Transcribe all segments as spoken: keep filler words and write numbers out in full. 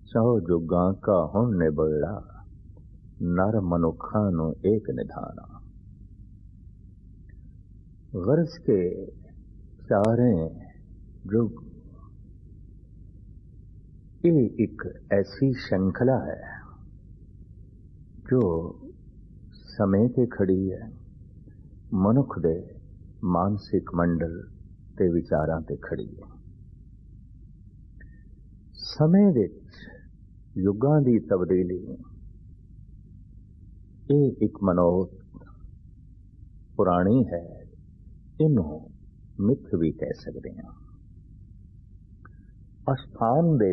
सौ जुगां का हुण निबड़ा, नर मनुखा नु एक निधाना। गरज के चारे जुग ये एक ऐसी श्रृंखला है जो समय ते खड़ी है, मनुख दे मानसिक मंडल ते विचारां ते खड़ी है। समय विच युगां दी तब्दीली ये एक मनोत पुरानी है, इनू मिथ भी कह सकते हैं। अस्थान दे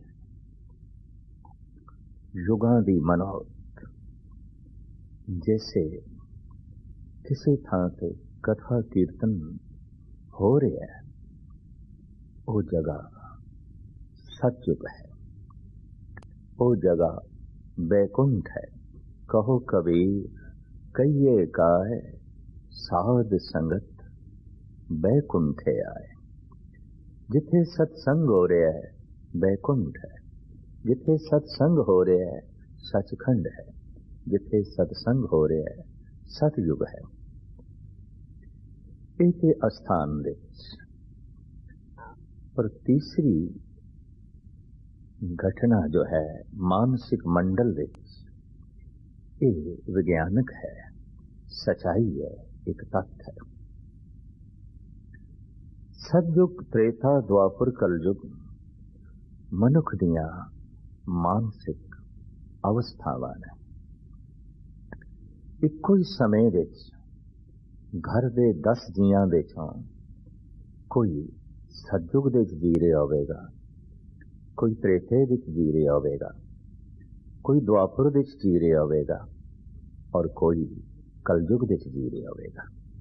युगां दी मनोत जैसे किसी थां ते कथा कीर्तन हो रहा है, वो जगह सतयुग है, वो जगह बैकुंठ है। कहो कबीर कहिए काय, साध संगत बैकुंठे आए। जिथे सत्संग हो रहा है बैकुंठ है, जिथे सत्संग हो रहा है सचखंड है, जिथे सत्संग हो रहा है सतयुग है। इसे अस्थान दे पर तीसरी घटना जो है मानसिक मंडल विच, ये विज्ञानक है, सच्चाई है, एक तथ्य है। सतयुग त्रेता द्वापर कलयुग मनुख दियां मानसिक अवस्थावां ने। इक्को ही समय विच घर दे दस जियां विचों कोई सतयुग दे जी रहा होवेगा, कोई त्रेते विच जी रहा होवेगा, कोई द्वापर विच जी रहा होवेगा और कोई कलयुग विच जी रहा होवेगा।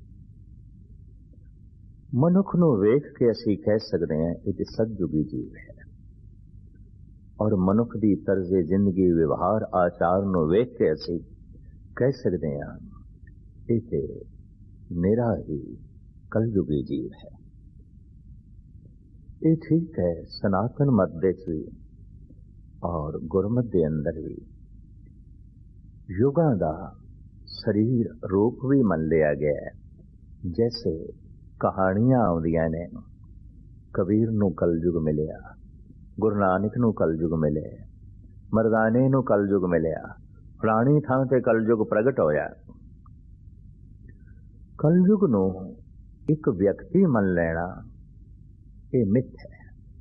मनुख नूं वेख के असीं कह सकते हैं ये सतयुगी जीव है, और मनुख दी तर्जे जिंदगी व्यवहार आचार नूं वेख के असीं कह सकते हैं ये मेरा ही कलयुगी जीव है। ये ठीक है, सनातन मत दे भी और गुरमत दे अंदर भी युगां दा शरीर रूप भी मन लिया गया है। जैसे कहानियां आउंदियां ने, कबीर नूं कलयुग मिलिया, गुरु नानक नूं कलयुग मिले, मरदाने नूं कलयुग मिलिया, फलानी थां ते कलयुग प्रगट होया। कलयुग नूं एक व्यक्ति मन लेना ये मिथ है,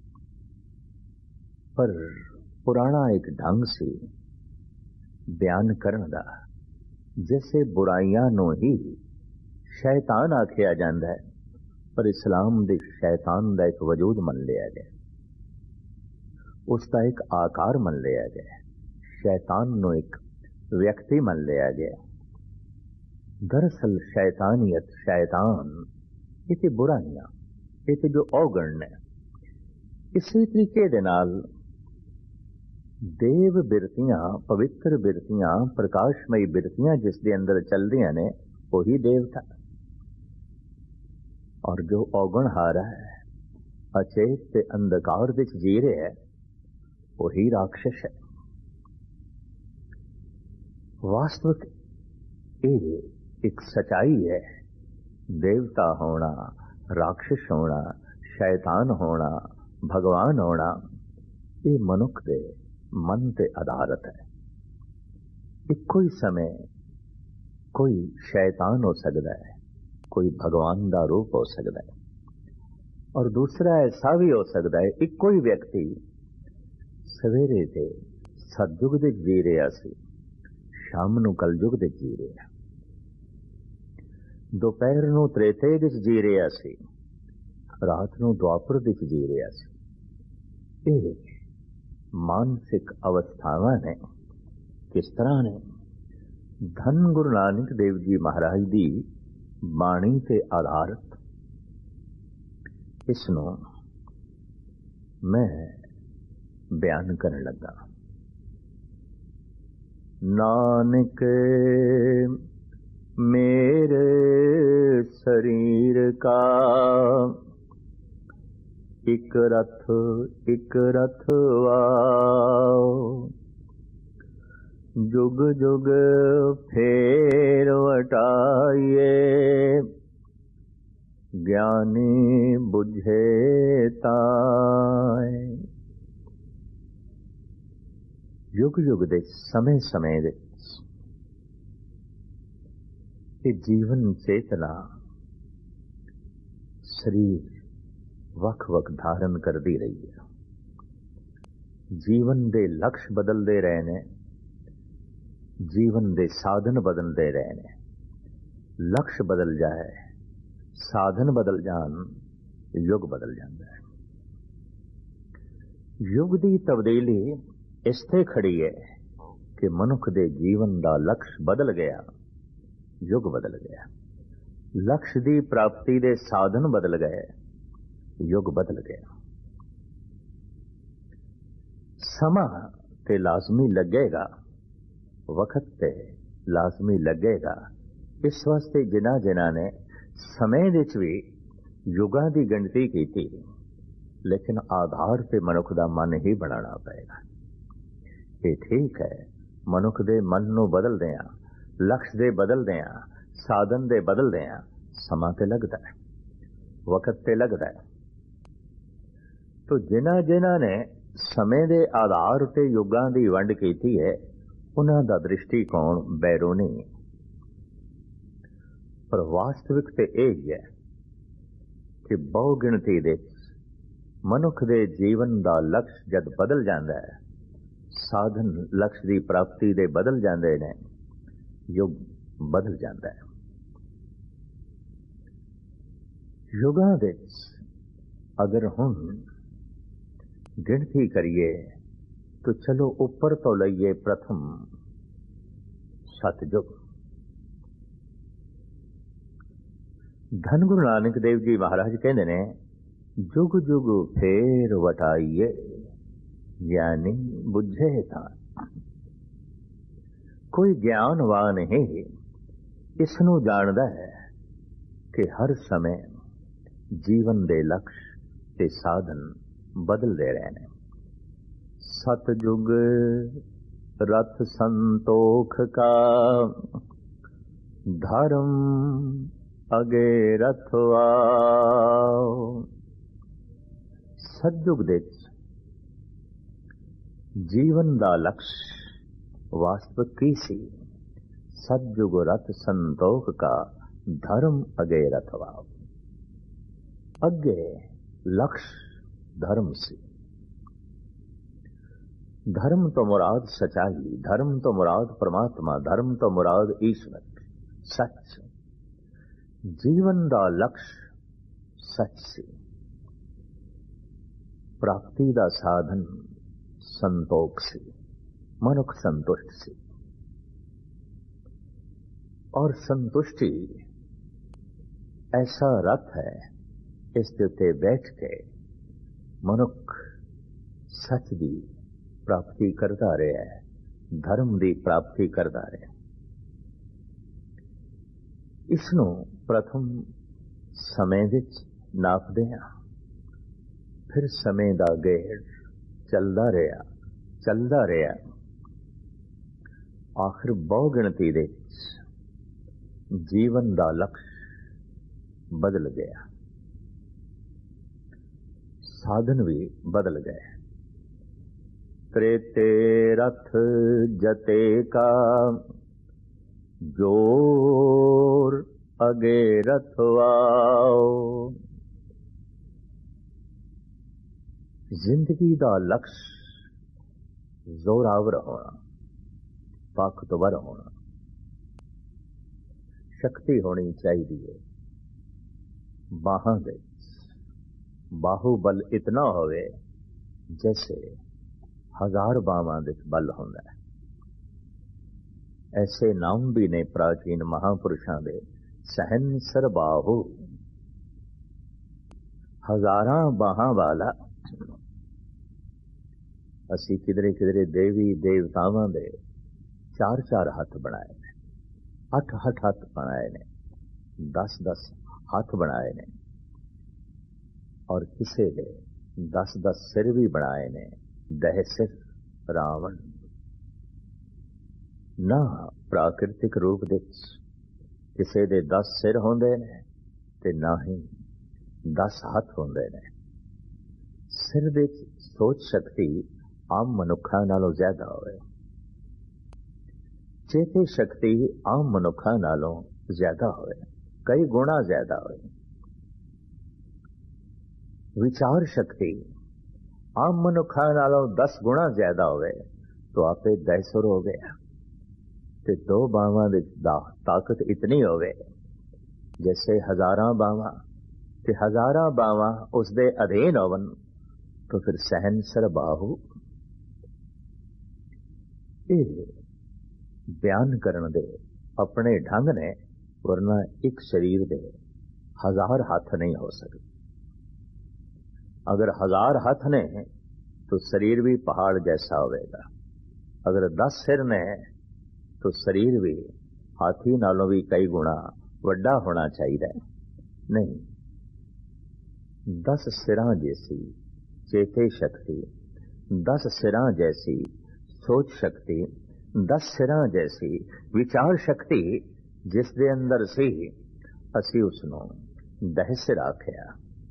पर पुराना एक ढंग से बयान करने दा, जैसे बुराइयां नूं ही शैतान आखिया जाता है, पर इस्लाम दे शैतान दा एक वजूद मन लिया गया, उसका एक आकार मन लिया गया, शैतान नूं एक व्यक्ति मन लिया गया। दरअसल शैतानियत, शैतान ये बुराइयां, ये जो औगण ने, इसी तरीके दे नाल देव बिरतियां, पवित्र बिरतियां, प्रकाशमयी बिरतियां जिस दे अंदर चलदियां ने वही देवता, और जो औगण हारा है, अचेत ते अंधकार विच जी रहा है वही राक्षस है। वास्तविक ये एक सच्चाई है, देवता होना, राक्षस होना, शैतान होना, भगवान होना, ये मनुख दे मन ते आधारित है। इक्को ही समय कोई शैतान हो सकता है, कोई भगवान का रूप हो सकता है, और दूसरा ऐसा भी हो सकता है इक्को ही व्यक्ति सवेरे से सतयुग दे जी रहा सी, शाम नूं कलयुग दे जी रहा, दोपहर नूं त्रेते विच जी रहा सी, रात नूं द्वापर विच जी रहा सी। ये मानसिक अवस्थावां ने किस तरह ने? धन गुरु नानक देव जी महाराज दी बाणी ते आधारित इसनों मैं बयान करने लगा। नानक मेरे शरीर का इक रथ इक रथ वाओ, जुग जुग फेर वटाइए, ज्ञानी बुझे ताय। युग युग दे समय समय दे जीवन चेतना शरीर वख वख धारण करती रही है। जीवन दे लक्ष्य बदलते रहे ने, जीवन दे साधन बदलते रहे ने। लक्ष्य बदल जाए, साधन बदल जान, युग बदल जाता है। युग की तब्दीली इसते खड़ी है कि मनुख दे जीवन का लक्ष्य बदल गया, युग बदल गया। लक्ष्य की प्राप्ति दे साधन बदल गए, युग बदल गया। समा ते लाजमी लगेगा, वक्त ते लाजमी लगेगा। इस वास्ते जिन्हां जिन्हां ने समय विच भी युगां की गिनती की थी, लेकिन आधार से मनुख का मन ही बनाना पएगा। ये ठीक है, मनुख दे मन नूं बदलदिआं, लक्ष्य दे बदलदिआं, साधन दे बदलदिआं समा ते लगदा है, वक्त ते लगदा है। तो जिन्हां जिन्हां ने समय दे आधार ते युगां की वंड की है, उन्हां दा दृष्टिकोण बैरूनी है। पर वास्तविक ते यही है कि बहु गिणती दे मनुख दे जीवन का लक्ष्य जद बदल जाता है, साधन लक्ष्य की प्राप्ति दे बदल जाते हैं, युग बदल जाता है। युगां दे अगर हुण गिणती करिए तो चलो ऊपर तो लईए प्रथम सतयुग। धन गुरु नानक देव जी महाराज कहते ने, जुग जुग फेर वटाइए, ज्ञानी बुझे ता। कोई ज्ञानवान ही इसनू जानदा है कि हर समय जीवन दे लक्ष्य ते साधन बदलते रहे ने। सतयुग रथ संतोख का, धर्म अगे रथवाओ। सतयुग दे जीवन का लक्ष्य वास्तविक की सी? सतयुग रथ संतोख का, धर्म अगे रथवाओ। अगे लक्ष्य धर्म सी। धर्म तो मुराद सच्चाई, धर्म तो मुराद परमात्मा, धर्म तो मुराद ईश्वर, सच। जीवन का लक्ष्य सच सी। प्राप्ति का साधन संतोख सी, मनुख संतुष्ट सी। और संतुष्टि ऐसा रथ है, इसके उत्ते बैठ के मनुख सच की प्राप्ति करता रहा है, धर्म की प्राप्ति करता रहा। इसनों प्रथम समय विच नापदे हां, फिर समय का गेड़ चलता रहा चलता रहा आखिर बहु गिणती दे जीवन का लक्ष्य बदल गया, साधन भी बदल गए। त्रेते रथ जते का, जोर अगे रथवाओ। जिंदगी का लक्ष्य जोरावर होना, ताकतवर होना, शक्ति होनी चाहिए। बाहां दे बाहुबल इतना होवे जैसे हजार बावां दे बल होंदा है। ऐसे नाम भी ने प्राचीन महापुरुषों दे, सहनसर बाहु, हजारां बाहां वाला। असी किधरे किधरे देवी देवतावां दे चार चार हाथ बनाए ने, अठ अठ हाथ बनाए ने, दस दस हाथ बनाए ने, और किसे दे दस दस सिर भी बनाए ने, दह सिर रावण। ना प्राकृतिक रूप दे किसी दे दस सिर होंदे ने ते ना ही दस हथ होंदे ने। सिर दे सोच शक्ति आम मनुखा नालों ज्यादा होवे, चेते शक्ति आम मनुखा नालों ज्यादा होवे, कई गुणा ज्यादा होवे। विचार शक्ति आम मनुखा नालों दस गुणा ज्यादा होवे तो आपे दहसुर हो गया। ते दो बावां दी ताकत इतनी होवे जैसे हजारां बावां, ते हजारां बावां उसदे अधीन होवन तो फिर सहनसर बाहु। ये बयान करन दे अपने ढंग ने, वरना एक शरीर दे हजार हाथ नहीं हो सकते। अगर हजार हाथ ने तो शरीर भी पहाड़ जैसा होगा, अगर दस सिर ने तो शरीर भी हाथी नालों भी कई गुणा वड्डा होना चाहिए। नहीं, दस सिरां जैसी चेते शक्ति, दस सिरां जैसी सोच शक्ति, दस सिरां जैसी विचार शक्ति जिस दे अंदर सी, असी उसनों दह सिर आख्या,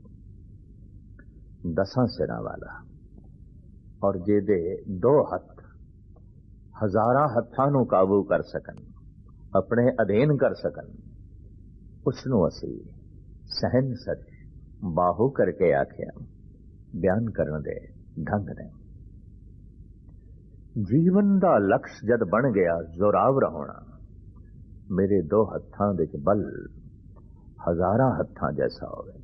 दसां सिरां वाला। और जेदे दो हथ हजारां हत्थां नूं काबू कर सकन, अपने अधीन कर सकन, उसनों असी सहनसर बाहु करके आख्या। बयान करन दे ढंग ने जीवन दा लक्ष्य जद बन गया जोरावर होना, मेरे दो हत्थां दे बल हजारां हत्थां जैसा होवे।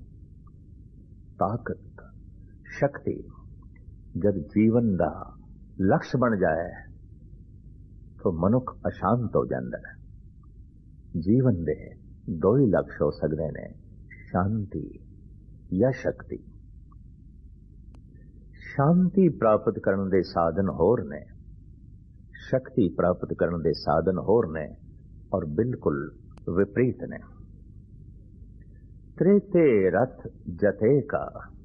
ताकत शक्ति जद जीवन दा लक्ष्य बन जाए तो मनुख अशांत हो जाता है। जीवन दे दो ही लक्ष्य हो सकते ने, शांति या शक्ति। शांति प्राप्त करने दे साधन होर ने, शक्ति प्राप्त करने दे साधन होर ने, और बिल्कुल विपरीत ने। त्रेते रथ जते का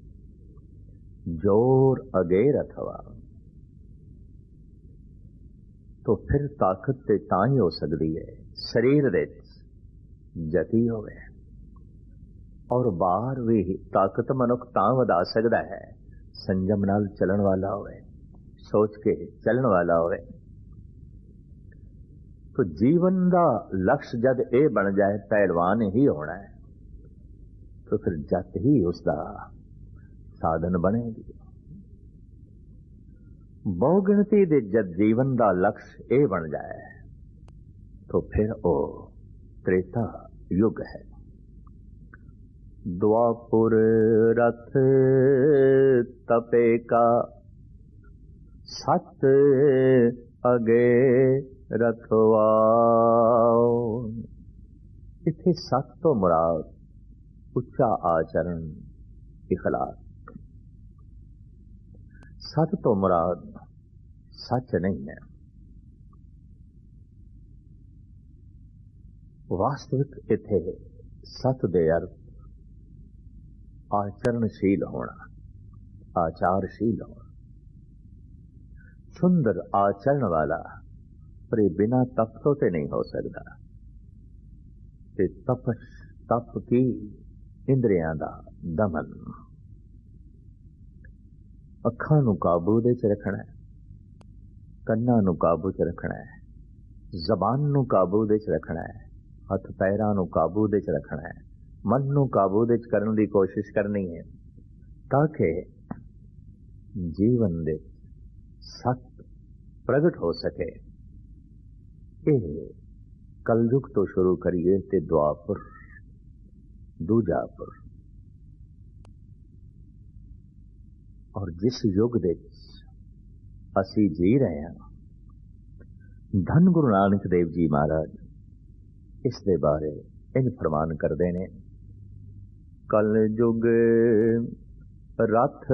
जोर अगे रथवा, तो फिर ताकत ते तां ही हो सकती है शरीर दे जती होवे। और बाहर भी ताकत मनुख तां वधा सकता है संयम नाल चलन वाला होवे, सोच के चलन वाला होवे। तो जीवन का लक्ष्य जद ए बन जाए पहलवान ही होना है, तो फिर जत ही उसका साधन बनेगी। बहुगिणती दे जद जीवन का लक्ष्य ए बन जाए तो फिर ओ त्रेता युग है। द्वापुर रथ तपे का सत अगे रथवा। इथे सत तो मुराद उच्चा आचरण इखलास, सत तो मुराद सच नहीं है। वास्तविक इथे सत दे अर्थ आचरणशील होना, आचारशील होना। सुंदर आचरण वाला पर बिना तप तो ते नहीं हो सकता। ते तपस तप की इंद्रियां दा दमन, अखां नूं काबू दे च रखना है, कन्नां नूं काबू च रखना है, जबान नूं काबू दे च रखना है, हथ पैरां नूं काबू दे च रखना है, मन नूं काबू दे च करने की कोशिश करनी है, ताकि जीवन दे सत प्रगट हो सके। ਇਹ कलयुग तो शुरू करिए ते द्वापर दूजापुर। और जिस युग दे असी जी रहे हैं, धन गुरु नानक देव जी महाराज इस दे बारे इन फरमान करते हैं। कल युग रथ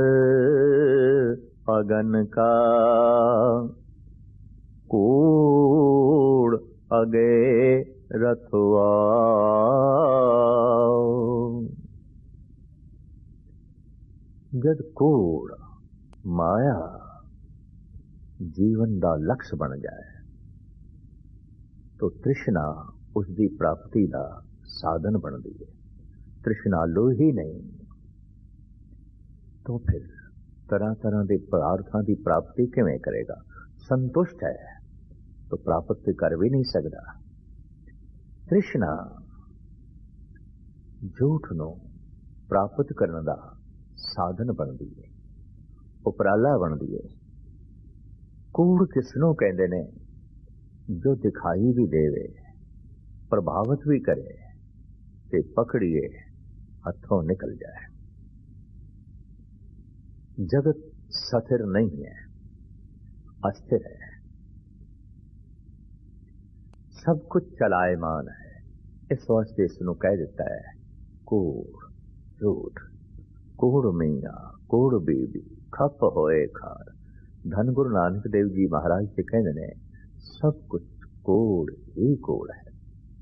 अगन का कूड़ अगे रथवा। जद कूड़ माया जीवन दा लक्ष्य बन जाए तो तृष्णा उसकी प्राप्ति का साधन बनती है। तृष्णा लो ही नहीं तो फिर तरह तरह के पदार्थों की प्राप्ति किवें करेगा? संतुष्ट है तो प्राप्त कर भी नहीं सकता। तृष्णा झूठ नूं प्राप्त करने का साधन बनती है, उपराला बनती है। कूड़ किसनों कहते ने? जो दिखाई भी देवे, प्रभावित भी करे ते पकड़िए हथों निकल जाए। जगत स्थिर नहीं है, अस्थिर है, सब कुछ चलायमान है। इस वास्ते इसनों कह देता है कूड़, झूठ। कूड़ मियाँ कूड़ बीबी खप होए खार। धन गुरु नानक देव जी महाराज से कहते ने सब कुछ कूड़ ही कूड़ है।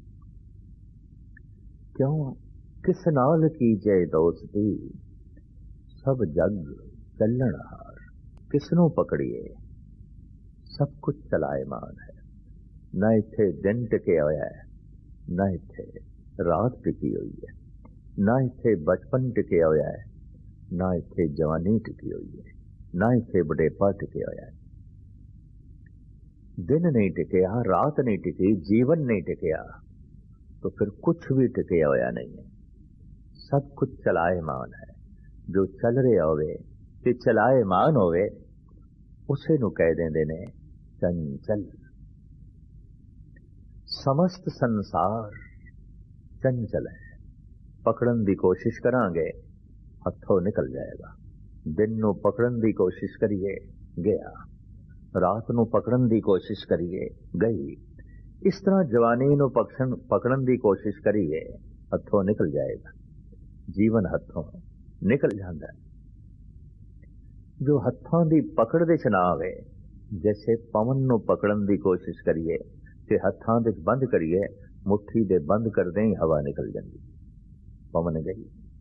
क्यों? किस नाल की जय दोस्ती, सब जग चलन हार। किसनों पकड़िए? सब कुछ चलायमान है। न इत्थे दिन टिके होया है, न इत्थे रात टिकी हुई है, न इत्थे बचपन टिके होया है, न इत्थे जवानी टिकी हुई है, न इत्थे बुढ़ेपा टिके होया है। दिन नहीं टिकया, रात नहीं टिकी, जीवन नहीं टिकया तो फिर कुछ भी टिके होया नहीं है। सब कुछ चलायमान है। जो चल रहा होवे ते चलायमान होवे उसे नु कह देंदे ने चंचल। समस्त संसार चंचल है। पकड़न की कोशिश करांगे हथों निकल जाएगा। दिन नू पकड़न की कोशिश करिए गया, रात नू पकड़न की कोशिश करिए गई। इस तरह जवानी नू पकड़न पकड़न की कोशिश करिए हथों निकल जाएगा। जीवन हथों निकल जाता है। जो हथों की पकड़ दे च ना आवे, जैसे पवन नू पकड़न की कोशिश करिए ते हथां दे बंद करिए, मुट्ठी दे बंद करदे ही हवा निकल जाती, पवन गई।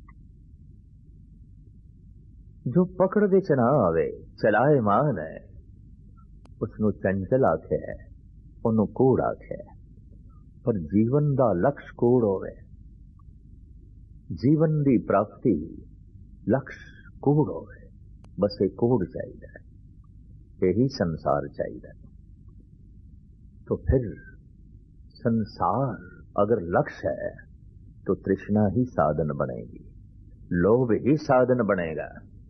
जो पकड़ दे च ना आवे, चलायमान है, उसनू चंचल आखे है, उन्होंने कूड़ आखे है। पर जीवन का लक्ष्य कूड़ होवे, जीवन की प्राप्ति लक्ष्य कूड़ होवे। बस एक कूड़ चाहिए, यही संसार चाहिए। तो फिर संसार अगर लक्ष्य है तो तृष्णा ही साधन बनेगी, लोभ ही साधन बनेगा।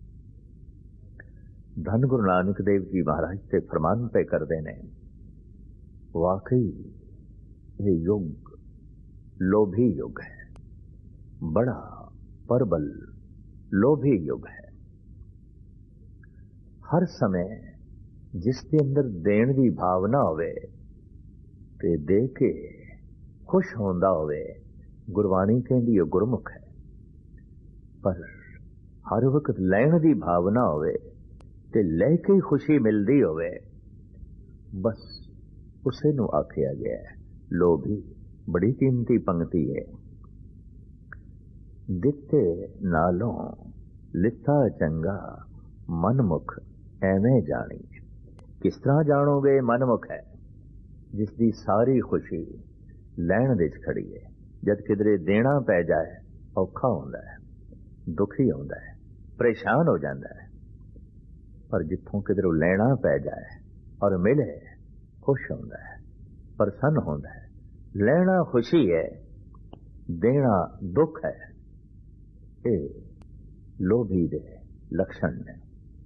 धन गुरु नानक देव जी महाराज से फरमान पे कर देने, वाकई ये युग लोभी युग है, बड़ा प्रबल लोभी युग है। हर समय जिसके अंदर देण की भावना होवे ते दे के खुश होंदा होवे, गुरबाणी कहंदी है गुरमुख है। पर हर वक्त लैण की भावना होवे ते लेके ही खुशी मिलती होवे, बस उसे नू आखिया गया है लोभी। बड़ी कीमती पंक्ति है, दिते नालों लिता चंगा मनमुख एवें जानी। किस तरह जानोगे? मनमुख है जिसकी सारी खुशी लैण दे खड़ी है। जद किधरे देना पै जाए औखा होंदा है, दुखी होंदा है, परेशान हो जाता है। पर जिथों किधरों लेना पै जाए और मिले खुश होंदा है, प्रसन्न होंदा है। लेना खुशी है, देना दुख है। ये लोभी दे लक्षण ने।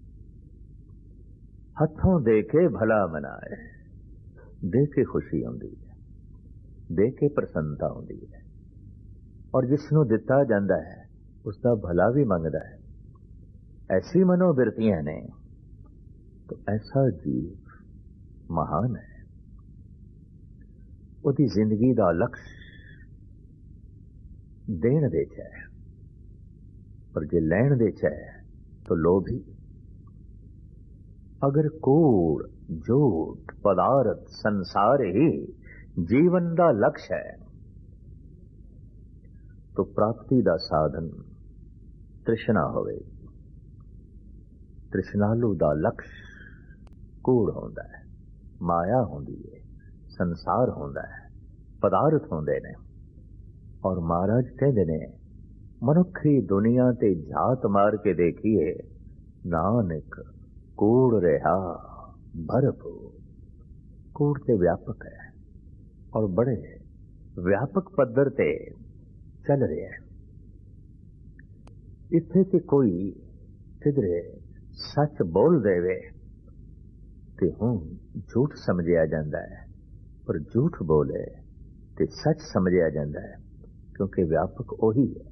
हथों दे के भला मनाए, दे के खुशी आती है, दे के प्रसन्नता आती है। और जिसनों दिता जाता है उसका भला भी मंगता है। ऐसी मनोवृत्तियां ने तो ऐसा जीव महान है। उसकी जिंदगी का लक्ष्य देण दे है, पर जे लैण दे है तो लोभी। अगर कूड़ झूठ पदार्थ संसार ही जीवन का लक्ष्य है तो प्राप्ति का साधन तृष्णा होवेगी। ਤ੍ਰਿਸ਼ਨਾਲੂ ਦਾ ਲਕਸ਼ ਕੂੜ ਹੁੰਦਾ ਹੈ, ਮਾਇਆ ਹੁੰਦੀ ਹੈ, ਸੰਸਾਰ ਹੁੰਦਾ ਹੈ, ਪਦਾਰਥ ਹੁੰਦੇ ਨੇ। ਔਰ ਮਹਾਰਾਜ ਕਹਿੰਦੇ ਨੇ ਮਨੁੱਖੀ ਦੁਨੀਆ ਤੇ ਝਾਤ ਮਾਰ ਕੇ ਦੇਖੀਏ, ਨਾਨਕ ਕੂੜ ਰਿਹਾ ਭਰਪੂਰ। ਕੂੜ ਤੇ ਵਿਆਪਕ ਹੈ ਔਰ ਬੜੇ ਵਿਆਪਕ ਪੱਧਰ ਤੇ ਚੱਲ ਰਿਹਾ ਹੈ। ਇੱਥੇ ਤੇ ਕੋਈ ਕਿਧਰੇ ਸੱਚ ਬੋਲ ਦੇਵੇ ਤੇ ਹੁਣ ਝੂਠ ਸਮਝਿਆ ਜਾਂਦਾ ਹੈ, ਪਰ ਝੂਠ ਬੋਲੇ ਤੇ ਸੱਚ ਸਮਝਿਆ ਜਾਂਦਾ ਹੈ, ਕਿਉਂਕਿ ਵਿਆਪਕ ਉਹੀ ਹੈ।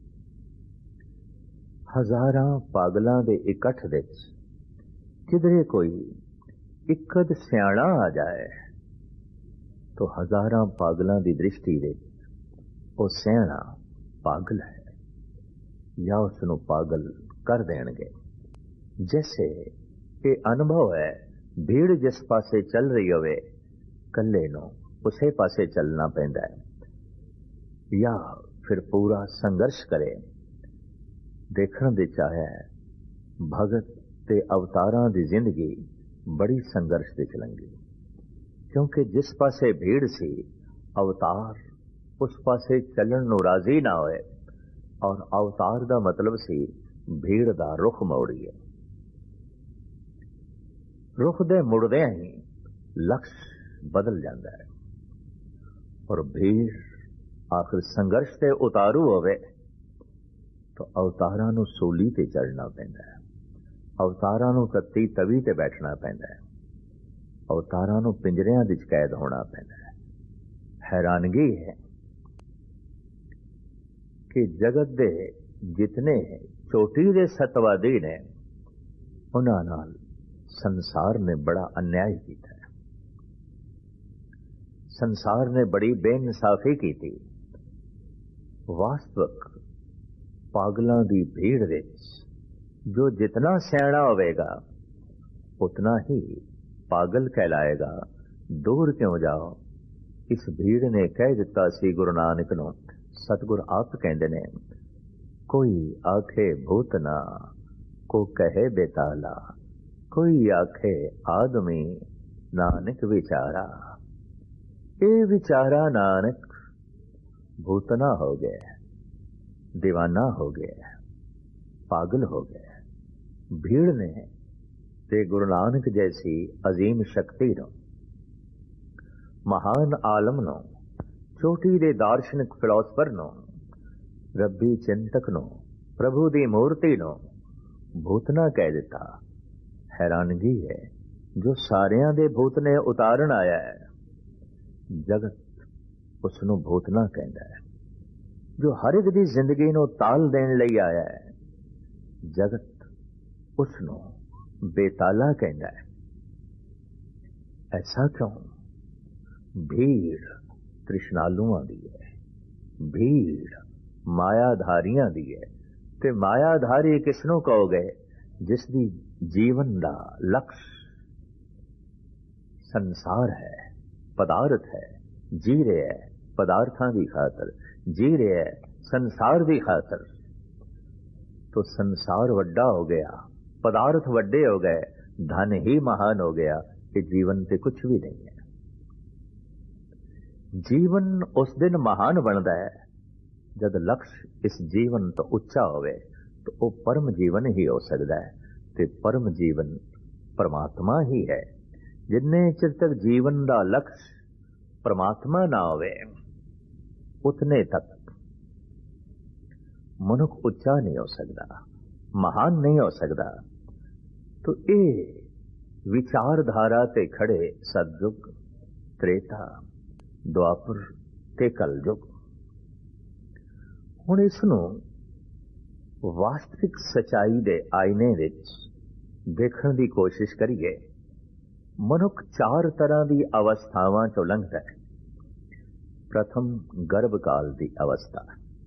ਹਜ਼ਾਰਾਂ ਪਾਗਲਾਂ ਦੇ ਇਕੱਠ ਵਿੱਚ ਕਿਧਰੇ ਕੋਈ ਇੱਕਦ ਸਿਆਣਾ ਆ ਜਾਏ ਤਾਂ ਹਜ਼ਾਰਾਂ ਪਾਗਲਾਂ ਦੀ ਦ੍ਰਿਸ਼ਟੀ ਵਿੱਚ ਉਹ ਸਿਆਣਾ ਪਾਗਲ ਹੈ ਜਾਂ ਉਸ ਨੂੰ ਪਾਗਲ ਕਰ ਦੇਣਗੇ। ਜੈਸੇ ਇਹ ਅਨੁਭਵ ਹੈ, ਭੀੜ ਜਿਸ ਪਾਸੇ ਚੱਲ ਰਹੀ ਹੋਵੇ, ਕੱਲੇ ਨੂੰ ਉਸੇ ਪਾਸੇ ਚੱਲਣਾ ਪੈਂਦਾ ਹੈ, ਜਾਂ ਫਿਰ ਪੂਰਾ ਸੰਘਰਸ਼ ਕਰੇ। ਦੇਖਣ ਦੇ ਚਾਹਿਆ ਭਗਤ ਤੇ ਅਵਤਾਰਾਂ ਦੀ ਜ਼ਿੰਦਗੀ ਬੜੀ ਸੰਘਰਸ਼ ਵਿੱਚ ਲੰਘੀ, ਕਿਉਂਕਿ ਜਿਸ ਪਾਸੇ ਭੀੜ ਸੀ, ਅਵਤਾਰ ਉਸ ਪਾਸੇ ਚੱਲਣ ਨੂੰ ਰਾਜ਼ੀ ਨਾ ਹੋਏ। ਔਰ ਅਵਤਾਰ ਦਾ ਮਤਲਬ ਸੀ ਭੀੜ ਦਾ ਰੁਖ ਮੋੜੀਏ। ਰੁਖ ਦੇ ਮੁੜਦਿਆਂ ਹੀ ਲਕਸ਼ ਬਦਲ ਜਾਂਦਾ ਹੈ। ਔਰ ਭੀੜ ਆਖਿਰ ਸੰਘਰਸ਼ ਤੇ ਉਤਾਰੂ ਹੋਵੇ ਤਾਂ ਅਵਤਾਰਾਂ ਨੂੰ ਸੂਲੀ ਤੇ ਚੜ੍ਹਨਾ ਪੈਂਦਾ ਹੈ, ਅਵਤਾਰਾਂ ਨੂੰ ਤੱਤੀ ਤਵੀ ਤੇ ਬੈਠਣਾ ਪੈਂਦਾ ਹੈ, ਅਵਤਾਰਾਂ ਨੂੰ ਪਿੰਜਰਿਆਂ ਵਿੱਚ ਕੈਦ ਹੋਣਾ ਪੈਂਦਾ ਹੈ। ਹੈਰਾਨਗੀ ਹੈ ਕਿ ਜਗਤ ਦੇ ਜਿਤਨੇ ਚੋਟੀ ਦੇ ਸਤਵਾਦੀ ਨੇ, ਉਹਨਾਂ ਨਾਲ ਸੰਸਾਰ ਨੇ ਬੜਾ ਅਨਿਆਏ ਕੀਤਾ ਹੈ। ਸੰਸਾਰ ਨੇ ਬੜੀ ਬੇਇਨਸਾਫੀ ਕੀਤੀ। ਵਾਸਤਵਿਕ ਪਾਗਲਾਂ ਦੀ ਭੀੜ ਵਿੱਚ ਜੋ ਜਿਤਨਾ ਸਿਆਣਾ ਹੋਵੇਗਾ ਉਤਨਾ ਹੀ ਪਾਗਲ ਕਹਿਲਾਏਗਾ। ਦੂਰ ਕਿਉਂ ਜਾਓ, ਇਸ ਭੀੜ ਨੇ ਕਹਿ ਦਿੱਤਾ ਸੀ ਗੁਰੂ ਨਾਨਕ ਨੂੰ। ਸਤਿਗੁਰ ਆਪ ਕਹਿੰਦੇ ਨੇ, ਕੋਈ ਆਖੇ ਭੂਤ ਨਾ ਕੋ ਕਹੇ ਬੇਤਾਲਾ, ਕੋਈ ਆਖੇ ਆਦਮੀ ਨਾਨਕ ਵਿਚਾਰਾ। ਇਹ ਵਿਚਾਰਾ ਨਾਨਕ ਭੂਤਨਾ ਹੋ ਗਿਆ, दीवाना हो गया, पागल हो गया। भीड़ ने ते गुरु नानक जैसी अजीम शक्ति नो, महान आलम नो, चोटी दे दार्शनिक फिलोसफर नो, रब्बी चिंतक नो, प्रभु दी मूर्ति नो भूतना कह दिता। हैरानगी है, जो सारियां दे भूत ने उतारन आया है, जगत उसनू भूतना कहता है। जो हर एक दी जिंदगी नू ताल देन लई आया है, जगत उसनू बेताला कहता है। ऐसा क्यों? भीड़ तृष्णालुआं दी है, भीड़ मायाधारियां दी है। ते मायाधारी किसनू कहोगे? जिसदी जीवन दा लक्ष्य संसार है, पदार्थ है, जी रहे है पदार्थां दी खातर, जी रहे है संसार दी खातर। तो संसार वड्डा हो गया, पदार्थ वड्डे हो गए, धन ही महान हो गया कि जीवन से कुछ भी नहीं है। जीवन उस दिन महान बनता है जब लक्ष्य इस जीवन तो उच्चा होवे, तो वो परम जीवन ही हो सकता है। ते परम जीवन परमात्मा ही है। जिन्ने चिर तक जीवन का लक्ष्य परमात्मा ना होवे, उतने तक मनुख उच्चा नहीं हो सकता, महान नहीं हो सकता। तो ये विचारधारा ते खड़े सतयुग, त्रेता, द्वापर ते कलयुग। हुण इसनूं वास्तविक सच्चाई दे आईने विच देखण दी कोशिश करिए। मनुख चार तरह की अवस्थावां चों लंघदा है। प्रथम गर्भकाल की अवस्था,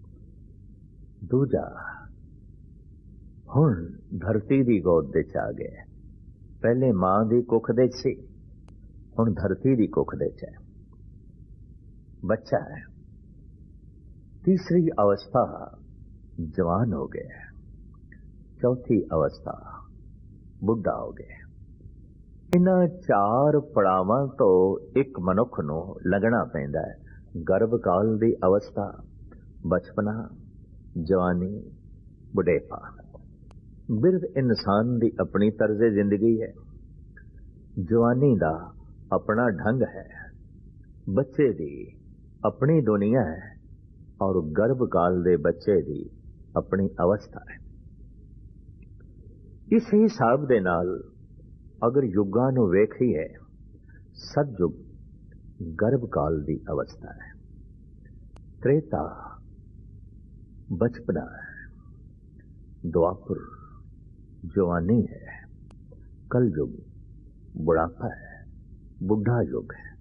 दूजा हुण धरती की गोद विच आ गए। पहले मां की कुख दे सी, हुण धरती की कुख दे च है, बच्चा है। तीसरी अवस्था जवान हो गया। चौथी अवस्था ਬੁੱਢਾ ਹੋ ਗਿਆ। ਇਹਨਾਂ ਚਾਰ ਪੜਾਵਾਂ ਤੋਂ ਇੱਕ ਮਨੁੱਖ ਨੂੰ ਲੱਗਣਾ ਪੈਂਦਾ ਹੈ। ਗਰਭ ਕਾਲ ਦੀ ਅਵਸਥਾ, ਬਚਪਨਾ, ਜਵਾਨੀ, ਬੁਢੇਪਾ। ਬਿਰਧ ਇਨਸਾਨ ਦੀ ਆਪਣੀ ਤਰਜ਼ੇ ਜ਼ਿੰਦਗੀ ਹੈ। ਜਵਾਨੀ ਦਾ ਆਪਣਾ ਢੰਗ ਹੈ, ਬੱਚੇ ਦੀ ਆਪਣੀ ਦੁਨੀਆ ਹੈ, ਔਰ ਗਰਭ ਕਾਲ ਦੇ ਬੱਚੇ ਦੀ ਆਪਣੀ ਅਵਸਥਾ ਹੈ। ਇਸ ਹਿਸਾਬ ਦੇ ਨਾਲ ਅਗਰ ਯੁੱਗਾਂ ਨੂੰ ਵੇਖੀਏ, ਸਤਯੁਗ ਗਰਭ ਕਾਲ ਦੀ ਅਵਸਥਾ ਹੈ, ਤ੍ਰੇਤਾ ਬਚਪਨਾ ਹੈ, ਦੁਆਪਰ ਜਵਾਨੀ ਹੈ, ਕਲਯੁਗ ਬੁਢਾਪਾ ਹੈ, ਬੁੱਢਾ ਯੁੱਗ ਹੈ।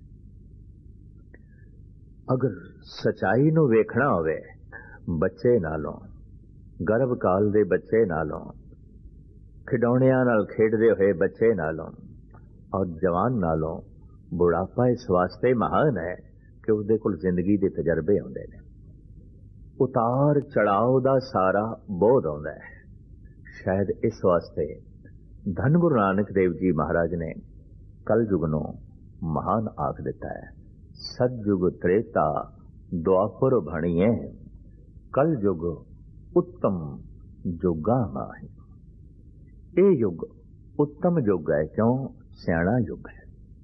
ਅਗਰ ਸਚਾਈ ਨੂੰ ਵੇਖਣਾ ਹੋਵੇ, ਬੱਚੇ ਨਾਲੋਂ, ਗਰਭ ਕਾਲ ਦੇ ਬੱਚੇ ਨਾਲੋਂ, ਖਿਡੌਣਿਆਂ ਨਾਲ ਖੇਡਦੇ ਹੋਏ ਬੱਚੇ ਨਾਲੋਂ ਔਰ ਜਵਾਨ ਨਾਲੋਂ ਬੁਢਾਪਾ ਇਸ ਵਾਸਤੇ ਮਹਾਨ ਹੈ ਕਿ ਉਹਦੇ ਕੋਲ ਜ਼ਿੰਦਗੀ ਦੇ ਤਜਰਬੇ ਆਉਂਦੇ ਨੇ, ਉਤਾਰ ਚੜਾਓ ਦਾ ਸਾਰਾ ਬੋਧ ਆਉਂਦਾ ਹੈ। ਸ਼ਾਇਦ ਇਸ ਵਾਸਤੇ ਧੰਨ ਗੁਰੂ ਨਾਨਕ ਦੇਵ ਜੀ ਮਹਾਰਾਜ ਨੇ ਕਲਯੁਗ ਨੂੰ ਮਹਾਨ ਆਖ ਦਿੱਤਾ ਹੈ। ਸਤਯੁਗ ਤ੍ਰੇਤਾ ਦੁਆਪਰ ਭਣੀਏ, ਕਲਯੁਗ ਉੱਤਮ ਜੁਗਾ ਮਾਹੀ। ਇਹ ਯੁੱਗ ਉੱਤਮ ਯੁੱਗ ਹੈ, ਕਿਉਂ? ਸਿਆਣਾ ਯੁੱਗ ਹੈ।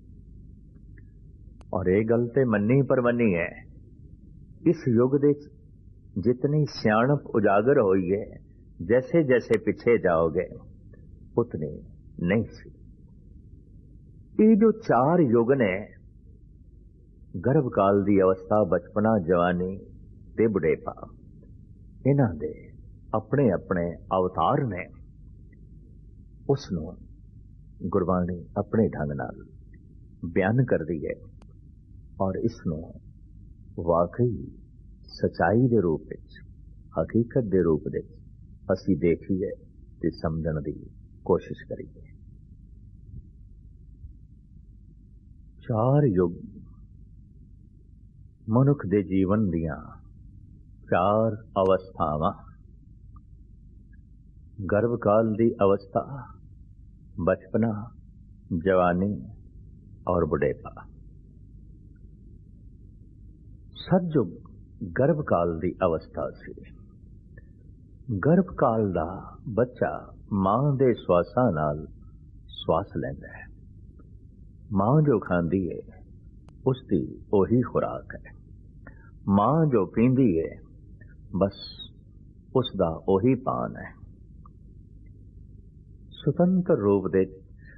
ਔਰ ਇਹ ਗੱਲ ਤੇ ਮੰਨੀ ਪਰਮੰਨੀ ਹੈ, ਇਸ ਯੁੱਗ ਦੇ ਜਿਤਨੀ ਸਿਆਣਪ ਉਜਾਗਰ ਹੋਈ ਹੈ, ਜੈਸੇ ਜੈਸੇ ਪਿੱਛੇ ਜਾਓਗੇ ਉਤਨੀ ਨਹੀਂ ਸੀ। ਇਹ ਜੋ ਚਾਰ ਯੁੱਗ ਨੇ, ਗਰਭ ਕਾਲ ਦੀ ਅਵਸਥਾ, ਬਚਪਨਾ, ਜਵਾਨੀ ਤੇ ਬੁਢੇਪਾ, ਇਹਨਾਂ ਦੇ ਆਪਣੇ ਆਪਣੇ ਅਵਤਾਰ ਨੇ। ਉਸ ਨੂੰ ਗੁਰਬਾਣੀ ਆਪਣੇ ਢੰਗ ਨਾਲ ਬਿਆਨ ਕਰਦੀ ਹੈ, ਔਰ ਇਸ ਨੂੰ ਵਾਕਈ ਸਚਾਈ ਦੇ ਰੂਪ ਵਿੱਚ, ਹਕੀਕਤ ਦੇ ਰੂਪ ਵਿੱਚ ਅਸੀਂ ਦੇਖੀਏ ਤੇ ਸਮਝਣ ਦੀ ਕੋਸ਼ਿਸ਼ ਕਰੀਏ। ਚਾਰ ਯੁੱਗ ਮਨੁੱਖ ਦੇ ਜੀਵਨ ਦੀਆਂ ਚਾਰ ਅਵਸਥਾਵਾਂ, ਗਰਭ ਕਾਲ ਦੀ ਅਵਸਥਾ, ਬਚਪਨਾ, ਜਵਾਨੀ ਔਰ ਬੁਢੇਪਾ। ਸਤਯੁਗ ਗਰਭ ਕਾਲ ਦੀ ਅਵਸਥਾ ਸੀ। ਗਰਭ ਕਾਲ ਦਾ ਬੱਚਾ ਮਾਂ ਦੇ ਸਵਾਸਾਂ ਨਾਲ ਸਵਾਸ ਲੈਂਦਾ ਹੈ। ਮਾਂ ਜੋ ਖਾਂਦੀ ਹੈ ਉਸ ਦੀ ਉਹੀ ਖੁਰਾਕ ਹੈ। ਮਾਂ ਜੋ ਪੀਂਦੀ ਹੈ ਬਸ ਉਸ ਦਾ ਉਹੀ ਪਾਨ ਹੈ। ਸੁਤੰਤਰ ਰੂਪ ਦੇ